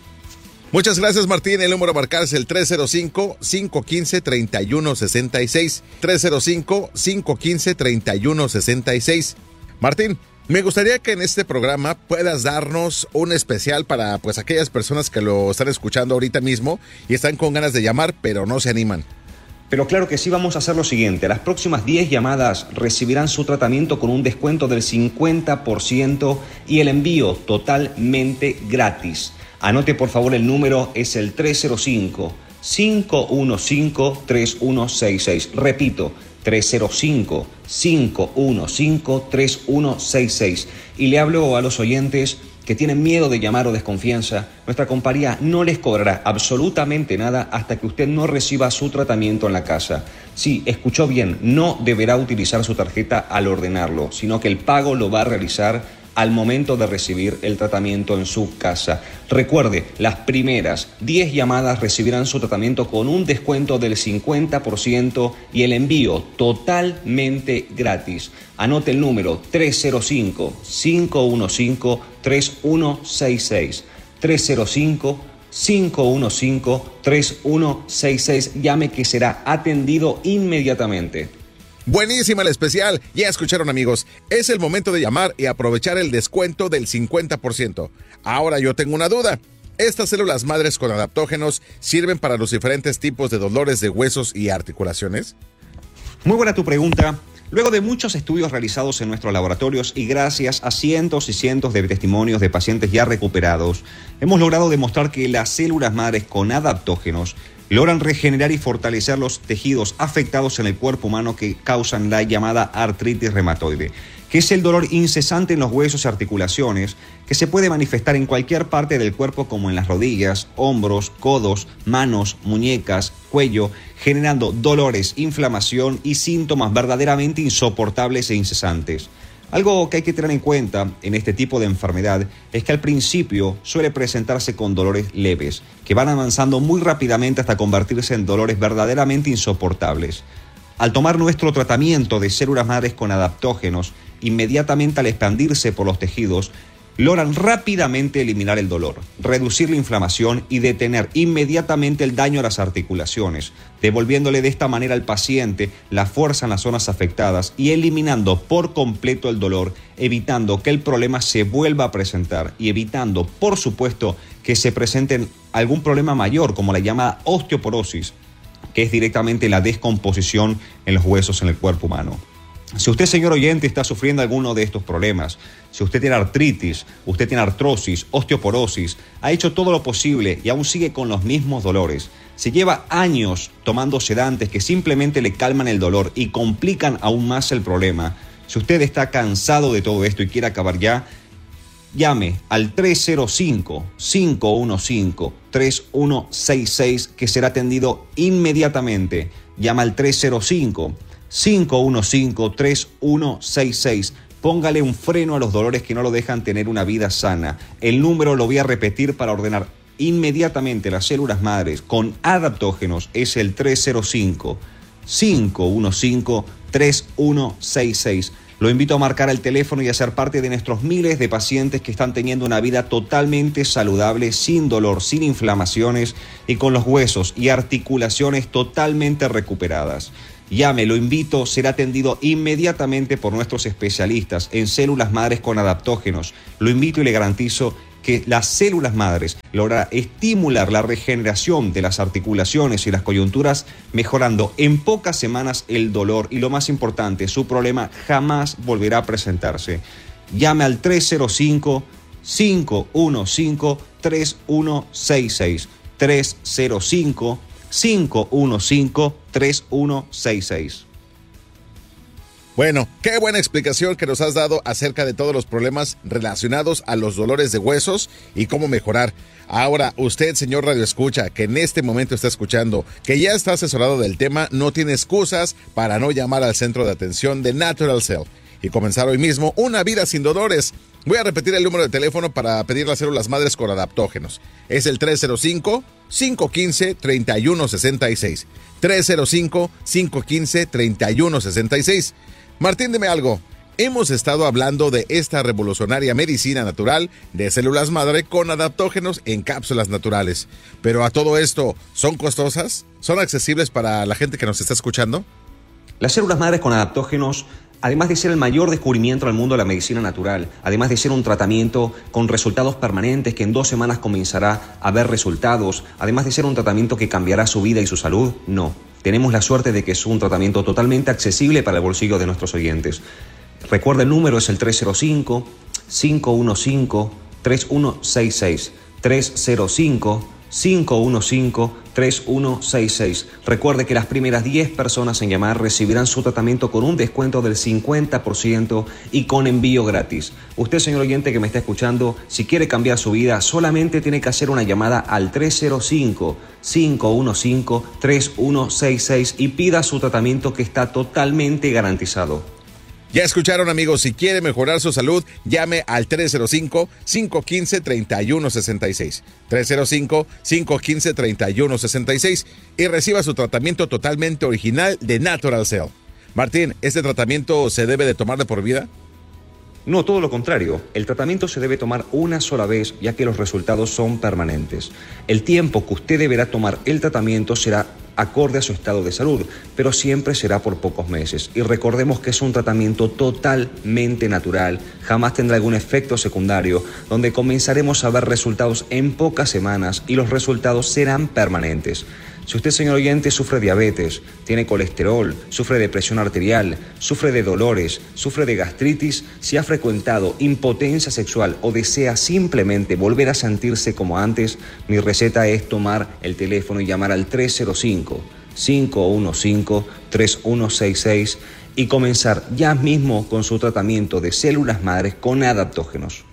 Muchas gracias, Martín. El número a marcar es el tres cero cinco, cinco uno cinco, tres uno seis seis. tres cero cinco, cinco uno cinco, tres uno seis seis. Martín, me gustaría que en este programa puedas darnos un especial para pues aquellas personas que lo están escuchando ahorita mismo y están con ganas de llamar, pero no se animan. Pero claro que sí, vamos a hacer lo siguiente. Las próximas diez llamadas recibirán su tratamiento con un descuento del cincuenta por ciento y el envío totalmente gratis. Anote por favor el número, es el tres cero cinco, cinco uno cinco, tres uno seis seis. Repito, tres cero cinco, cinco uno cinco, tres uno seis seis. Y le hablo a los oyentes que tienen miedo de llamar o desconfianza. Nuestra compañía no les cobrará absolutamente nada hasta que usted no reciba su tratamiento en la casa. Sí, escuchó bien, no deberá utilizar su tarjeta al ordenarlo, sino que el pago lo va a realizar al momento de recibir el tratamiento en su casa. Recuerde, las primeras diez llamadas recibirán su tratamiento con un descuento del cincuenta por ciento y el envío totalmente gratis. Anote el número tres cero cinco, cinco uno cinco, tres uno seis seis. tres cero cinco, cinco uno cinco, tres uno seis seis. Llame que será atendido inmediatamente. Buenísima el especial, ya escucharon, amigos, es el momento de llamar y aprovechar el descuento del cincuenta por ciento. Ahora yo tengo una duda, ¿estas células madres con adaptógenos sirven para los diferentes tipos de dolores de huesos y articulaciones? Muy buena tu pregunta. Luego de muchos estudios realizados en nuestros laboratorios y gracias a cientos y cientos de testimonios de pacientes ya recuperados, hemos logrado demostrar que las células madres con adaptógenos logran regenerar y fortalecer los tejidos afectados en el cuerpo humano que causan la llamada artritis reumatoide, que es el dolor incesante en los huesos y articulaciones que se puede manifestar en cualquier parte del cuerpo como en las rodillas, hombros, codos, manos, muñecas, cuello, generando dolores, inflamación y síntomas verdaderamente insoportables e incesantes. Algo que hay que tener en cuenta en este tipo de enfermedad es que al principio suele presentarse con dolores leves, que van avanzando muy rápidamente hasta convertirse en dolores verdaderamente insoportables. Al tomar nuestro tratamiento de células madres con adaptógenos, inmediatamente al expandirse por los tejidos, logran rápidamente eliminar el dolor, reducir la inflamación y detener inmediatamente el daño a las articulaciones, devolviéndole de esta manera al paciente la fuerza en las zonas afectadas y eliminando por completo el dolor, evitando que el problema se vuelva a presentar y evitando, por supuesto, que se presente algún problema mayor como la llamada osteoporosis, que es directamente la descomposición en los huesos en el cuerpo humano. Si usted, señor oyente, está sufriendo alguno de estos problemas, si usted tiene artritis, usted tiene artrosis, osteoporosis, ha hecho todo lo posible y aún sigue con los mismos dolores, si lleva años tomando sedantes que simplemente le calman el dolor y complican aún más el problema, si usted está cansado de todo esto y quiere acabar ya, llame al tres cero cinco, cinco uno cinco, tres uno seis seis que será atendido inmediatamente. Llama al tres cero cinco, cinco uno cinco, tres uno seis seis. Póngale un freno a los dolores que no lo dejan tener una vida sana. El número lo voy a repetir para ordenar inmediatamente las células madres con adaptógenos. Es el tres cero cinco, cinco uno cinco, tres uno seis seis. Lo invito a marcar el teléfono y a ser parte de nuestros miles de pacientes que están teniendo una vida totalmente saludable, sin dolor, sin inflamaciones y con los huesos y articulaciones totalmente recuperadas. Llame, lo invito, será atendido inmediatamente por nuestros especialistas en células madres con adaptógenos. Lo invito y le garantizo que las células madres lograrán estimular la regeneración de las articulaciones y las coyunturas, mejorando en pocas semanas el dolor y, lo más importante, su problema jamás volverá a presentarse. Llame al tres cero cinco, cinco uno cinco, tres uno seis seis. tres cero cinco, cinco uno cinco, tres uno seis seis. Bueno, qué buena explicación que nos has dado acerca de todos los problemas relacionados a los dolores de huesos y cómo mejorar. Ahora, usted, señor Radio Escucha, que en este momento está escuchando, que ya está asesorado del tema, no tiene excusas para no llamar al centro de atención de Natural Cell y comenzar hoy mismo una vida sin dolores. Voy a repetir el número de teléfono para pedir las células madres con adaptógenos. Es el tres cero cinco, cinco uno cinco, tres uno seis seis. tres cero cinco, cinco uno cinco, tres uno seis seis. Martín, dime algo. Hemos estado hablando de esta revolucionaria medicina natural de células madre con adaptógenos en cápsulas naturales. Pero a todo esto, ¿son costosas? ¿Son accesibles para la gente que nos está escuchando? Las células madres con adaptógenos, además de ser el mayor descubrimiento del mundo de la medicina natural, además de ser un tratamiento con resultados permanentes que en dos semanas comenzará a ver resultados, además de ser un tratamiento que cambiará su vida y su salud, no. Tenemos la suerte de que es un tratamiento totalmente accesible para el bolsillo de nuestros oyentes. Recuerda, el número es el tres cero cinco, cinco uno cinco, tres uno seis seis. tres cero cinco, cinco uno cinco, tres uno seis seis. Recuerde que las primeras diez personas en llamar recibirán su tratamiento con un descuento del cincuenta por ciento y con envío gratis. Usted, señor oyente que me está escuchando, si quiere cambiar su vida, solamente tiene que hacer una llamada al tres cero cinco, cinco uno cinco, tres uno seis seis y pida su tratamiento, que está totalmente garantizado. Ya escucharon, amigos, si quiere mejorar su salud, llame al tres cero cinco, cinco uno cinco, tres uno seis seis. tres cero cinco, cinco uno cinco, tres uno seis seis y reciba su tratamiento totalmente original de Natural Cell. Martín, ¿este tratamiento se debe de tomar de por vida? No, todo lo contrario. El tratamiento se debe tomar una sola vez, ya que los resultados son permanentes. El tiempo que usted deberá tomar el tratamiento será acorde a su estado de salud, pero siempre será por pocos meses. Y recordemos que es un tratamiento totalmente natural, jamás tendrá algún efecto secundario, donde comenzaremos a ver resultados en pocas semanas y los resultados serán permanentes. Si usted, señor oyente, sufre diabetes, tiene colesterol, sufre de presión arterial, sufre de dolores, sufre de gastritis, si ha frecuentado impotencia sexual o desea simplemente volver a sentirse como antes, mi receta es tomar el teléfono y llamar al tres cero cinco, cinco uno cinco, tres uno seis seis y comenzar ya mismo con su tratamiento de células madres con adaptógenos.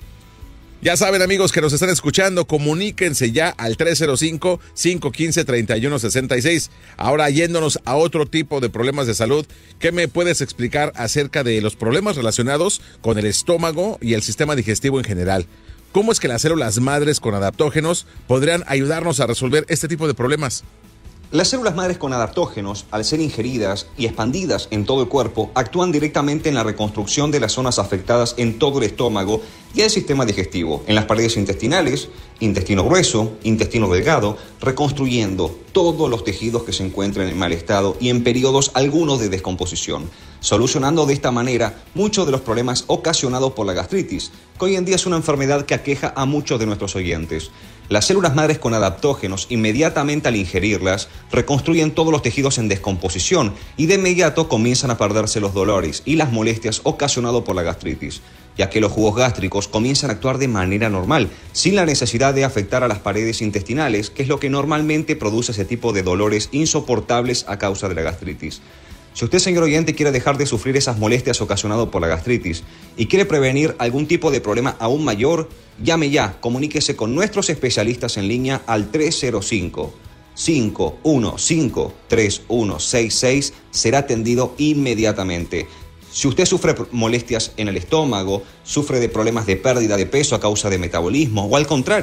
Ya saben, amigos que nos están escuchando, comuníquense ya al tres cero cinco, cinco uno cinco, tres uno seis seis. Ahora, yéndonos a otro tipo de problemas de salud, ¿qué me puedes explicar acerca de los problemas relacionados con el estómago y el sistema digestivo en general? ¿Cómo es que las células madres con adaptógenos podrían ayudarnos a resolver este tipo de problemas? Las células madres con adaptógenos, al ser ingeridas y expandidas en todo el cuerpo, actúan directamente en la reconstrucción de las zonas afectadas en todo el estómago y el sistema digestivo, en las paredes intestinales, intestino grueso, intestino delgado, reconstruyendo todos los tejidos que se encuentran en mal estado y en periodos algunos de descomposición, solucionando de esta manera muchos de los problemas ocasionados por la gastritis, que hoy en día es una enfermedad que aqueja a muchos de nuestros oyentes. Las células madres con adaptógenos, inmediatamente al ingerirlas, reconstruyen todos los tejidos en descomposición y de inmediato comienzan a perderse los dolores y las molestias ocasionados por la gastritis, ya que los jugos gástricos comienzan a actuar de manera normal, sin la necesidad de afectar a las paredes intestinales, que es lo que normalmente produce ese tipo de dolores insoportables a causa de la gastritis. Si usted, señor oyente, quiere dejar de sufrir esas molestias ocasionadas por la gastritis y quiere prevenir algún tipo de problema aún mayor, llame ya, comuníquese con nuestros especialistas en línea al tres cero cinco, cinco uno cinco, tres uno seis seis, será atendido inmediatamente. Si usted sufre molestias en el estómago, sufre de problemas de pérdida de peso a causa de metabolismo o al contrario,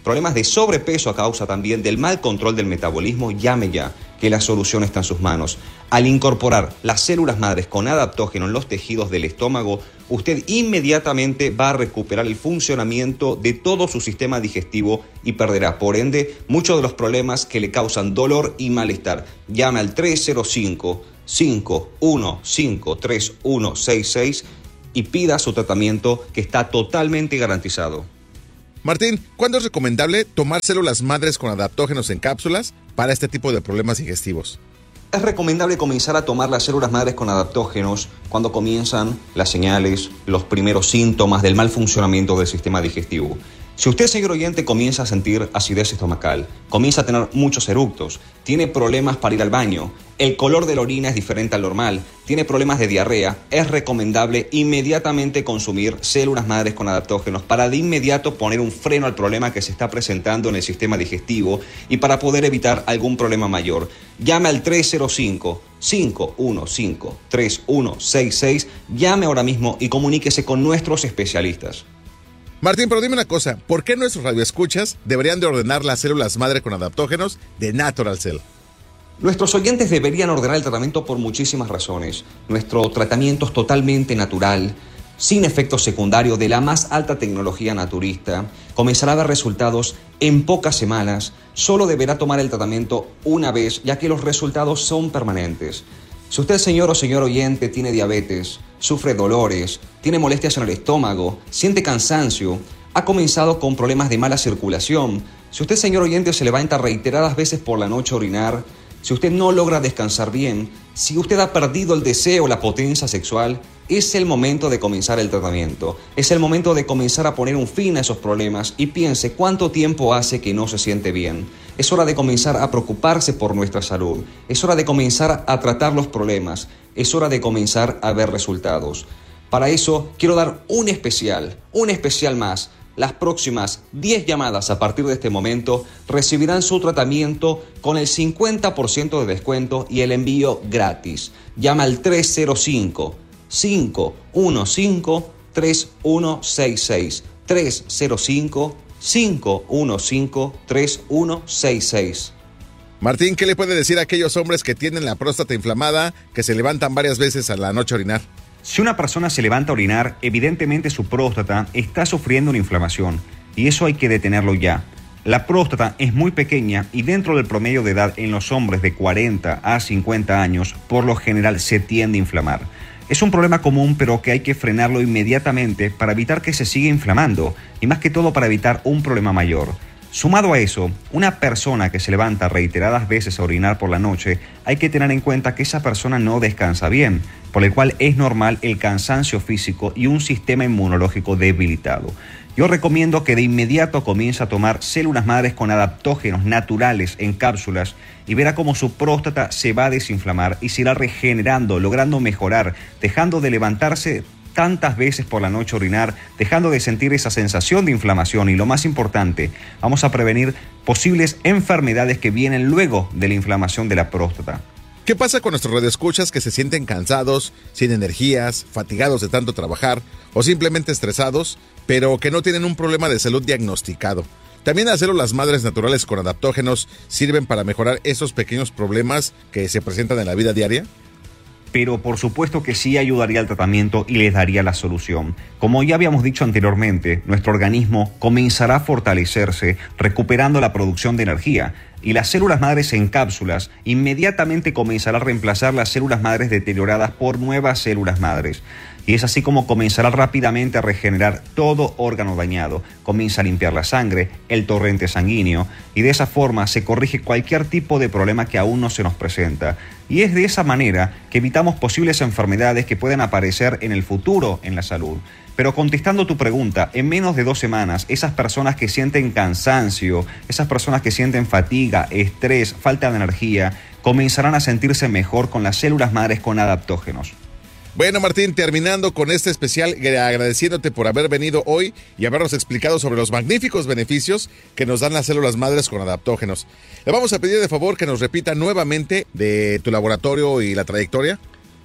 problemas de sobrepeso a causa también del mal control del metabolismo, llame ya, que la solución está en sus manos. Al incorporar las células madres con adaptógeno en los tejidos del estómago, usted inmediatamente va a recuperar el funcionamiento de todo su sistema digestivo y perderá, por ende, muchos de los problemas que le causan dolor y malestar. Llame al tres cero cinco, cinco uno cinco, tres uno seis seis y pida su tratamiento que está totalmente garantizado. Martín, ¿cuándo es recomendable tomar células madres con adaptógenos en cápsulas para este tipo de problemas digestivos? Es recomendable comenzar a tomar las células madres con adaptógenos cuando comienzan las señales, los primeros síntomas del mal funcionamiento del sistema digestivo. Si usted, señor oyente, comienza a sentir acidez estomacal, comienza a tener muchos eructos, tiene problemas para ir al baño, el color de la orina es diferente al normal, tiene problemas de diarrea, es recomendable inmediatamente consumir células madres con adaptógenos para de inmediato poner un freno al problema que se está presentando en el sistema digestivo y para poder evitar algún problema mayor. Llame al tres cero cinco, cinco uno cinco, tres uno seis seis, llame ahora mismo y comuníquese con nuestros especialistas. Martín, pero dime una cosa, ¿por qué nuestros radioescuchas deberían de ordenar las células madre con adaptógenos de Natural Cell? Nuestros oyentes deberían ordenar el tratamiento por muchísimas razones. Nuestro tratamiento es totalmente natural, sin efectos secundarios, de la más alta tecnología naturista. Comenzará a dar resultados en pocas semanas. Solo deberá tomar el tratamiento una vez, ya que los resultados son permanentes. Si usted, señor o señor oyente, tiene diabetes, sufre dolores, tiene molestias en el estómago, siente cansancio, ha comenzado con problemas de mala circulación, si usted, señor oyente, se levanta reiteradas veces por la noche a orinar, si usted no logra descansar bien, si usted ha perdido el deseo o la potencia sexual, es el momento de comenzar el tratamiento. Es el momento de comenzar a poner un fin a esos problemas y piense cuánto tiempo hace que no se siente bien. Es hora de comenzar a preocuparse por nuestra salud. Es hora de comenzar a tratar los problemas. Es hora de comenzar a ver resultados. Para eso quiero dar un especial, un especial más. Las próximas diez llamadas a partir de este momento recibirán su tratamiento con el cincuenta por ciento de descuento y el envío gratis. Llama al tres cero cinco, cinco uno cinco, tres uno seis seis. tres cero cinco, cinco uno cinco, tres uno seis seis. Martín, ¿qué le puede decir a aquellos hombres que tienen la próstata inflamada, que se levantan varias veces a la noche a orinar? Si una persona se levanta a orinar, evidentemente su próstata está sufriendo una inflamación y eso hay que detenerlo ya. La próstata es muy pequeña y dentro del promedio de edad en los hombres de cuarenta a cincuenta años, por lo general se tiende a inflamar. Es un problema común, pero que hay que frenarlo inmediatamente para evitar que se siga inflamando y más que todo para evitar un problema mayor. Sumado a eso, una persona que se levanta reiteradas veces a orinar por la noche, hay que tener en cuenta que esa persona no descansa bien, por el cual es normal el cansancio físico y un sistema inmunológico debilitado. Yo recomiendo que de inmediato comience a tomar células madres con adaptógenos naturales en cápsulas y verá cómo su próstata se va a desinflamar y se irá regenerando, logrando mejorar, dejando de levantarse tantas veces por la noche a orinar, dejando de sentir esa sensación de inflamación y lo más importante, vamos a prevenir posibles enfermedades que vienen luego de la inflamación de la próstata. ¿Qué pasa con nuestros radioescuchas que se sienten cansados, sin energías, fatigados de tanto trabajar o simplemente estresados, pero que no tienen un problema de salud diagnosticado? También las células madres naturales con adaptógenos sirven para mejorar esos pequeños problemas que se presentan en la vida diaria. Pero por supuesto que sí ayudaría al tratamiento y les daría la solución. Como ya habíamos dicho anteriormente, nuestro organismo comenzará a fortalecerse recuperando la producción de energía y las células madres en cápsulas inmediatamente comenzará a reemplazar las células madres deterioradas por nuevas células madres. Y es así como comenzará rápidamente a regenerar todo órgano dañado, comienza a limpiar la sangre, el torrente sanguíneo, y de esa forma se corrige cualquier tipo de problema que aún no se nos presenta. Y es de esa manera que evitamos posibles enfermedades que puedan aparecer en el futuro en la salud. Pero contestando tu pregunta, en menos de dos semanas, esas personas que sienten cansancio, esas personas que sienten fatiga, estrés, falta de energía, comenzarán a sentirse mejor con las células madres con adaptógenos. Bueno, Martín, terminando con este especial, agradeciéndote por haber venido hoy y habernos explicado sobre los magníficos beneficios que nos dan las células madres con adaptógenos. Le vamos a pedir de favor que nos repita nuevamente de tu laboratorio y la trayectoria.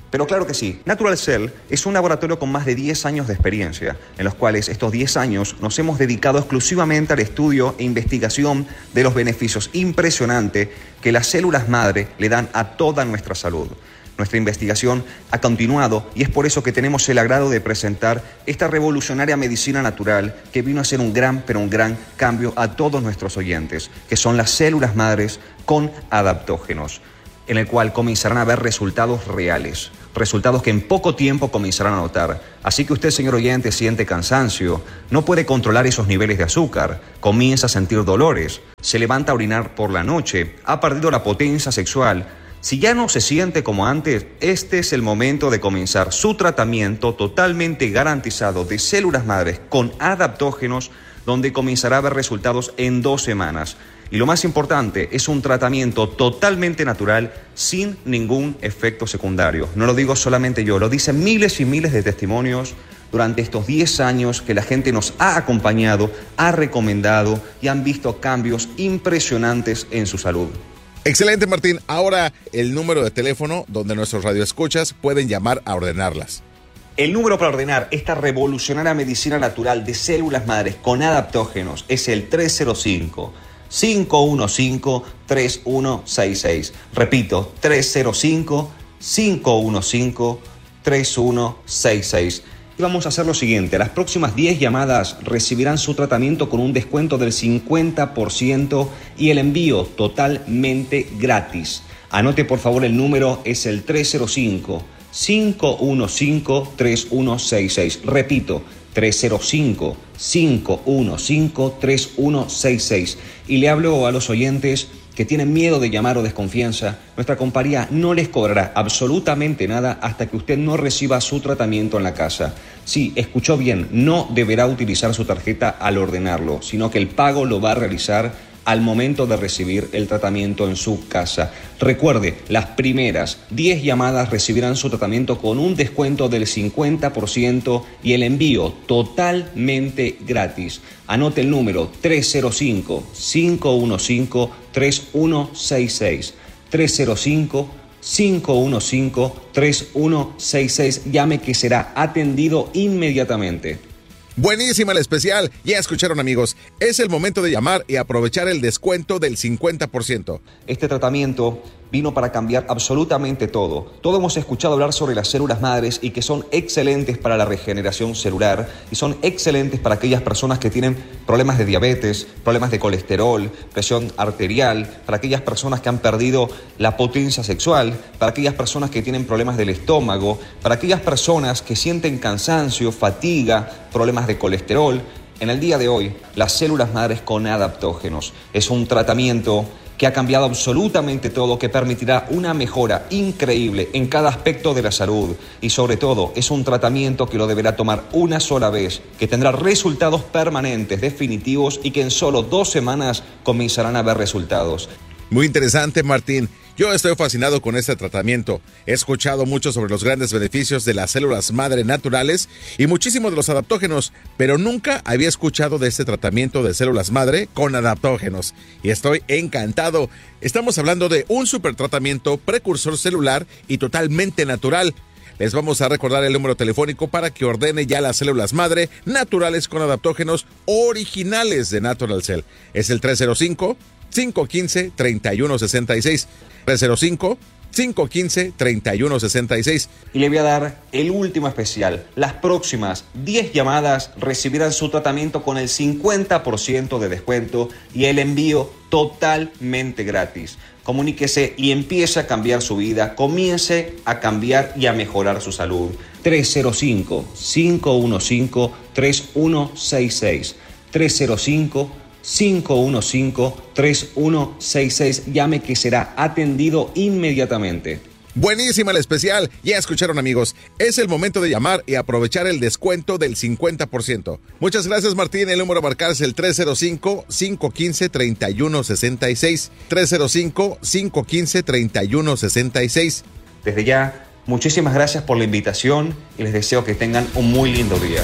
Pero claro que sí, Natural Cell es un laboratorio con más de diez años de experiencia, en los cuales estos diez años nos hemos dedicado exclusivamente al estudio e investigación de los beneficios impresionantes que las células madre le dan a toda nuestra salud. Nuestra investigación ha continuado y es por eso que tenemos el agrado de presentar esta revolucionaria medicina natural que vino a hacer un gran, pero un gran cambio a todos nuestros oyentes, que son las células madres con adaptógenos, en el cual comenzarán a ver resultados reales, resultados que en poco tiempo comenzarán a notar. Así que usted, señor oyente, siente cansancio, no puede controlar esos niveles de azúcar, comienza a sentir dolores, se levanta a orinar por la noche, ha perdido la potencia sexual. Si ya no se siente como antes, este es el momento de comenzar su tratamiento totalmente garantizado de células madres con adaptógenos, donde comenzará a ver resultados en dos semanas. Y lo más importante, es un tratamiento totalmente natural, sin ningún efecto secundario. No lo digo solamente yo, lo dicen miles y miles de testimonios durante estos diez años que la gente nos ha acompañado, ha recomendado y han visto cambios impresionantes en su salud. Excelente, Martín. Ahora el número de teléfono donde nuestros radioescuchas pueden llamar a ordenarlas. El número para ordenar esta revolucionaria medicina natural de células madres con adaptógenos es el tres cero cinco, cinco uno cinco, tres uno seis seis. Repito, tres cero cinco, cinco uno cinco, tres uno seis seis. Y vamos a hacer lo siguiente, las próximas diez llamadas recibirán su tratamiento con un descuento del cincuenta por ciento y el envío totalmente gratis. Anote por favor el número, es el tres cero cinco, cinco uno cinco, tres uno seis seis. Repito, tres cero cinco, cinco uno cinco, tres uno seis seis. Y le hablo a los oyentes que tienen miedo de llamar o desconfianza. Nuestra compañía no les cobrará absolutamente nada hasta que usted no reciba su tratamiento en la casa. Sí, escuchó bien, no deberá utilizar su tarjeta al ordenarlo, sino que el pago lo va a realizar al momento de recibir el tratamiento en su casa. Recuerde, las primeras diez llamadas recibirán su tratamiento con un descuento del cincuenta por ciento y el envío totalmente gratis. Anote el número tres cero cinco, cinco uno cinco, tres uno seis seis. tres cero cinco, cinco uno cinco, tres uno seis seis. Llame que será atendido inmediatamente. Buenísima el especial, ya escucharon amigos, es el momento de llamar y aprovechar el descuento del cincuenta por ciento. Este tratamiento vino para cambiar absolutamente todo. Todos hemos escuchado hablar sobre las células madres y que son excelentes para la regeneración celular y son excelentes para aquellas personas que tienen problemas de diabetes, problemas de colesterol, presión arterial, para aquellas personas que han perdido la potencia sexual, para aquellas personas que tienen problemas del estómago, para aquellas personas que sienten cansancio, fatiga, problemas de colesterol. En el día de hoy, las células madres con adaptógenos es un tratamiento que ha cambiado absolutamente todo, que permitirá una mejora increíble en cada aspecto de la salud y sobre todo es un tratamiento que lo deberá tomar una sola vez, que tendrá resultados permanentes, definitivos y que en solo dos semanas comenzarán a ver resultados. Muy interesante, Martín. Yo estoy fascinado con este tratamiento. He escuchado mucho sobre los grandes beneficios de las células madre naturales y muchísimo de los adaptógenos, pero nunca había escuchado de este tratamiento de células madre con adaptógenos. Y estoy encantado. Estamos hablando de un super tratamiento precursor celular y totalmente natural. Les vamos a recordar el número telefónico para que ordene ya las células madre naturales con adaptógenos originales de Natural Cell. Es el tres cero cinco, cinco uno cinco, tres uno seis seis. tres cero cinco, cinco uno cinco, tres uno seis seis. Y le voy a dar el último especial. Las próximas diez llamadas recibirán su tratamiento con el cincuenta por ciento de descuento y el envío totalmente gratis. Comuníquese y empiece a cambiar su vida. Comience a cambiar y a mejorar su salud. tres cero cinco, cinco uno cinco, tres uno seis seis. tres cero cinco, cinco uno cinco, tres uno seis seis. Llame que será atendido inmediatamente. Buenísima el especial, ya escucharon amigos, es el momento de llamar y aprovechar el descuento del cincuenta por ciento. Muchas gracias Martín, el número a marcar es el tres cero cinco, cinco uno cinco, tres uno seis seis, tres cero cinco, cinco uno cinco, tres uno seis seis. Desde ya, muchísimas gracias por la invitación y les deseo que tengan un muy lindo día.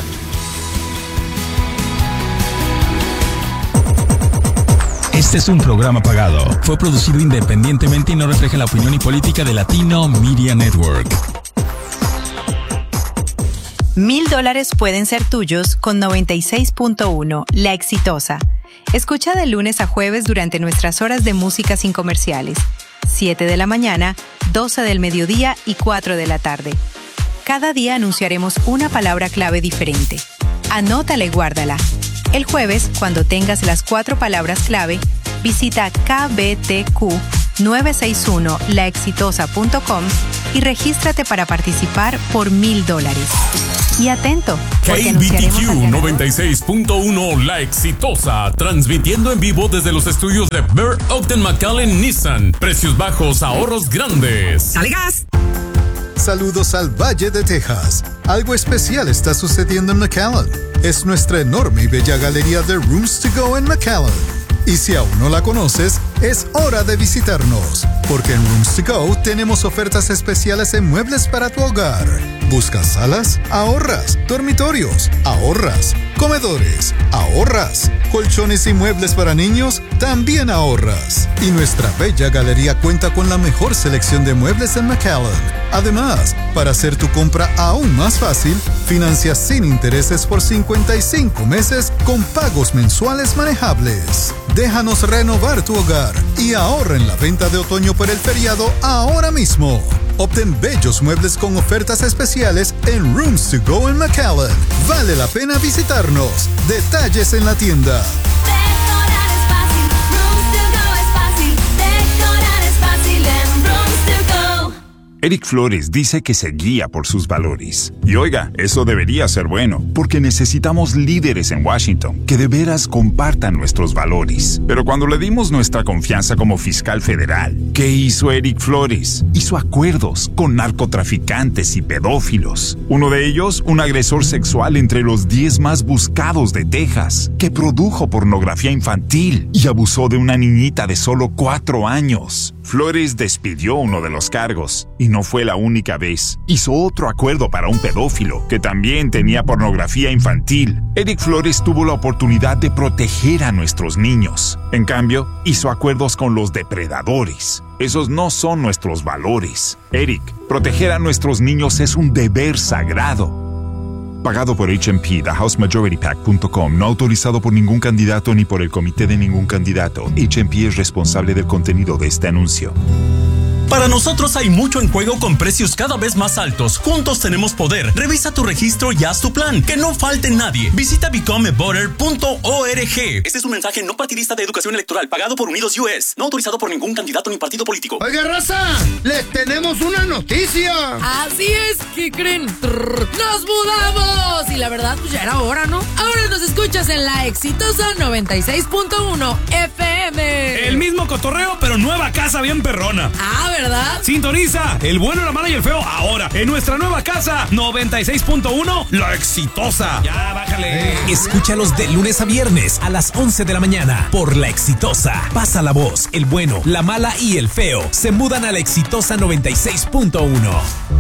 Este es un programa pagado. Fue producido independientemente y no refleja la opinión y política de Latino Media Network. Mil dólares pueden ser tuyos con noventa y seis punto uno, La Exitosa. Escucha de lunes a jueves durante nuestras horas de música sin comerciales. siete de la mañana, doce del mediodía y cuatro de la tarde. Cada día anunciaremos una palabra clave diferente. Anótala y guárdala. El jueves, cuando tengas las cuatro palabras clave, visita k b t q nueve seis uno la exitosa punto com y regístrate para participar por mil dólares. Y atento, porque K B T anunciaremos al Q ganador. noventa y seis punto uno La Exitosa, transmitiendo en vivo desde los estudios de Burr Ogden McAllen Nissan. Precios bajos, ahorros grandes. ¡Dale gas! Saludos al Valle de Texas. Algo especial está sucediendo en McAllen. Es nuestra enorme y bella galería de Rooms to Go en McAllen. Y si aún no la conoces, es hora de visitarnos, porque en Rooms to Go tenemos ofertas especiales en muebles para tu hogar. ¿Buscas salas? Ahorras. Dormitorios. Ahorras. Comedores. Ahorras. Colchones y muebles para niños. También ahorras. Y nuestra bella galería cuenta con la mejor selección de muebles en McAllen. Además, para hacer tu compra aún más fácil, financia sin intereses por cincuenta y cinco meses con pagos mensuales manejables. Déjanos renovar tu hogar y ahorra en la venta de otoño por el feriado ahora mismo. Obtén bellos muebles con ofertas especiales en Rooms to Go en McAllen. Vale la pena visitarnos. Detalles en la tienda. Decorar es fácil, Rooms to Go es fácil. Decorar es fácil en Rooms to Go. Eric Flores dice que se guía por sus valores. Y oiga, eso debería ser bueno, porque necesitamos líderes en Washington que de veras compartan nuestros valores. Pero cuando le dimos nuestra confianza como fiscal federal, ¿qué hizo Eric Flores? Hizo acuerdos con narcotraficantes y pedófilos. Uno de ellos, un agresor sexual entre los diez más buscados de Texas, que produjo pornografía infantil y abusó de una niñita de solo cuatro años. Flores despidió uno de los cargos, y no fue la única vez. Hizo otro acuerdo para un pedófilo, que también tenía pornografía infantil. Eric Flores tuvo la oportunidad de proteger a nuestros niños. En cambio, hizo acuerdos con los depredadores. Esos no son nuestros valores. Eric, proteger a nuestros niños es un deber sagrado. Pagado por H M P, the house majority pac punto com, no autorizado por ningún candidato ni por el comité de ningún candidato. H M P es responsable del contenido de este anuncio. Para nosotros hay mucho en juego con precios cada vez más altos. Juntos tenemos poder. Revisa tu registro y haz tu plan. Que no falte nadie. Visita become a voter punto org. Este es un mensaje no partidista de educación electoral pagado por Unidos U S. No autorizado por ningún candidato ni partido político. Oiga, raza, les tenemos una noticia. Así es, ¿qué creen? Trrr, ¡nos mudamos! Y la verdad, pues ya era hora, ¿no? Ahora nos escuchas en La Exitosa noventa y seis punto uno F M. El mismo cotorreo, pero nueva casa bien perrona. Ah, ¿verdad? Sintoniza El Bueno, la Mala y el Feo ahora en nuestra nueva casa noventa y seis punto uno La Exitosa. Ya, bájale. Escúchalos de lunes a viernes a las once de la mañana por La Exitosa. Pasa la voz, El Bueno, la Mala y el Feo se mudan a La Exitosa noventa y seis punto uno.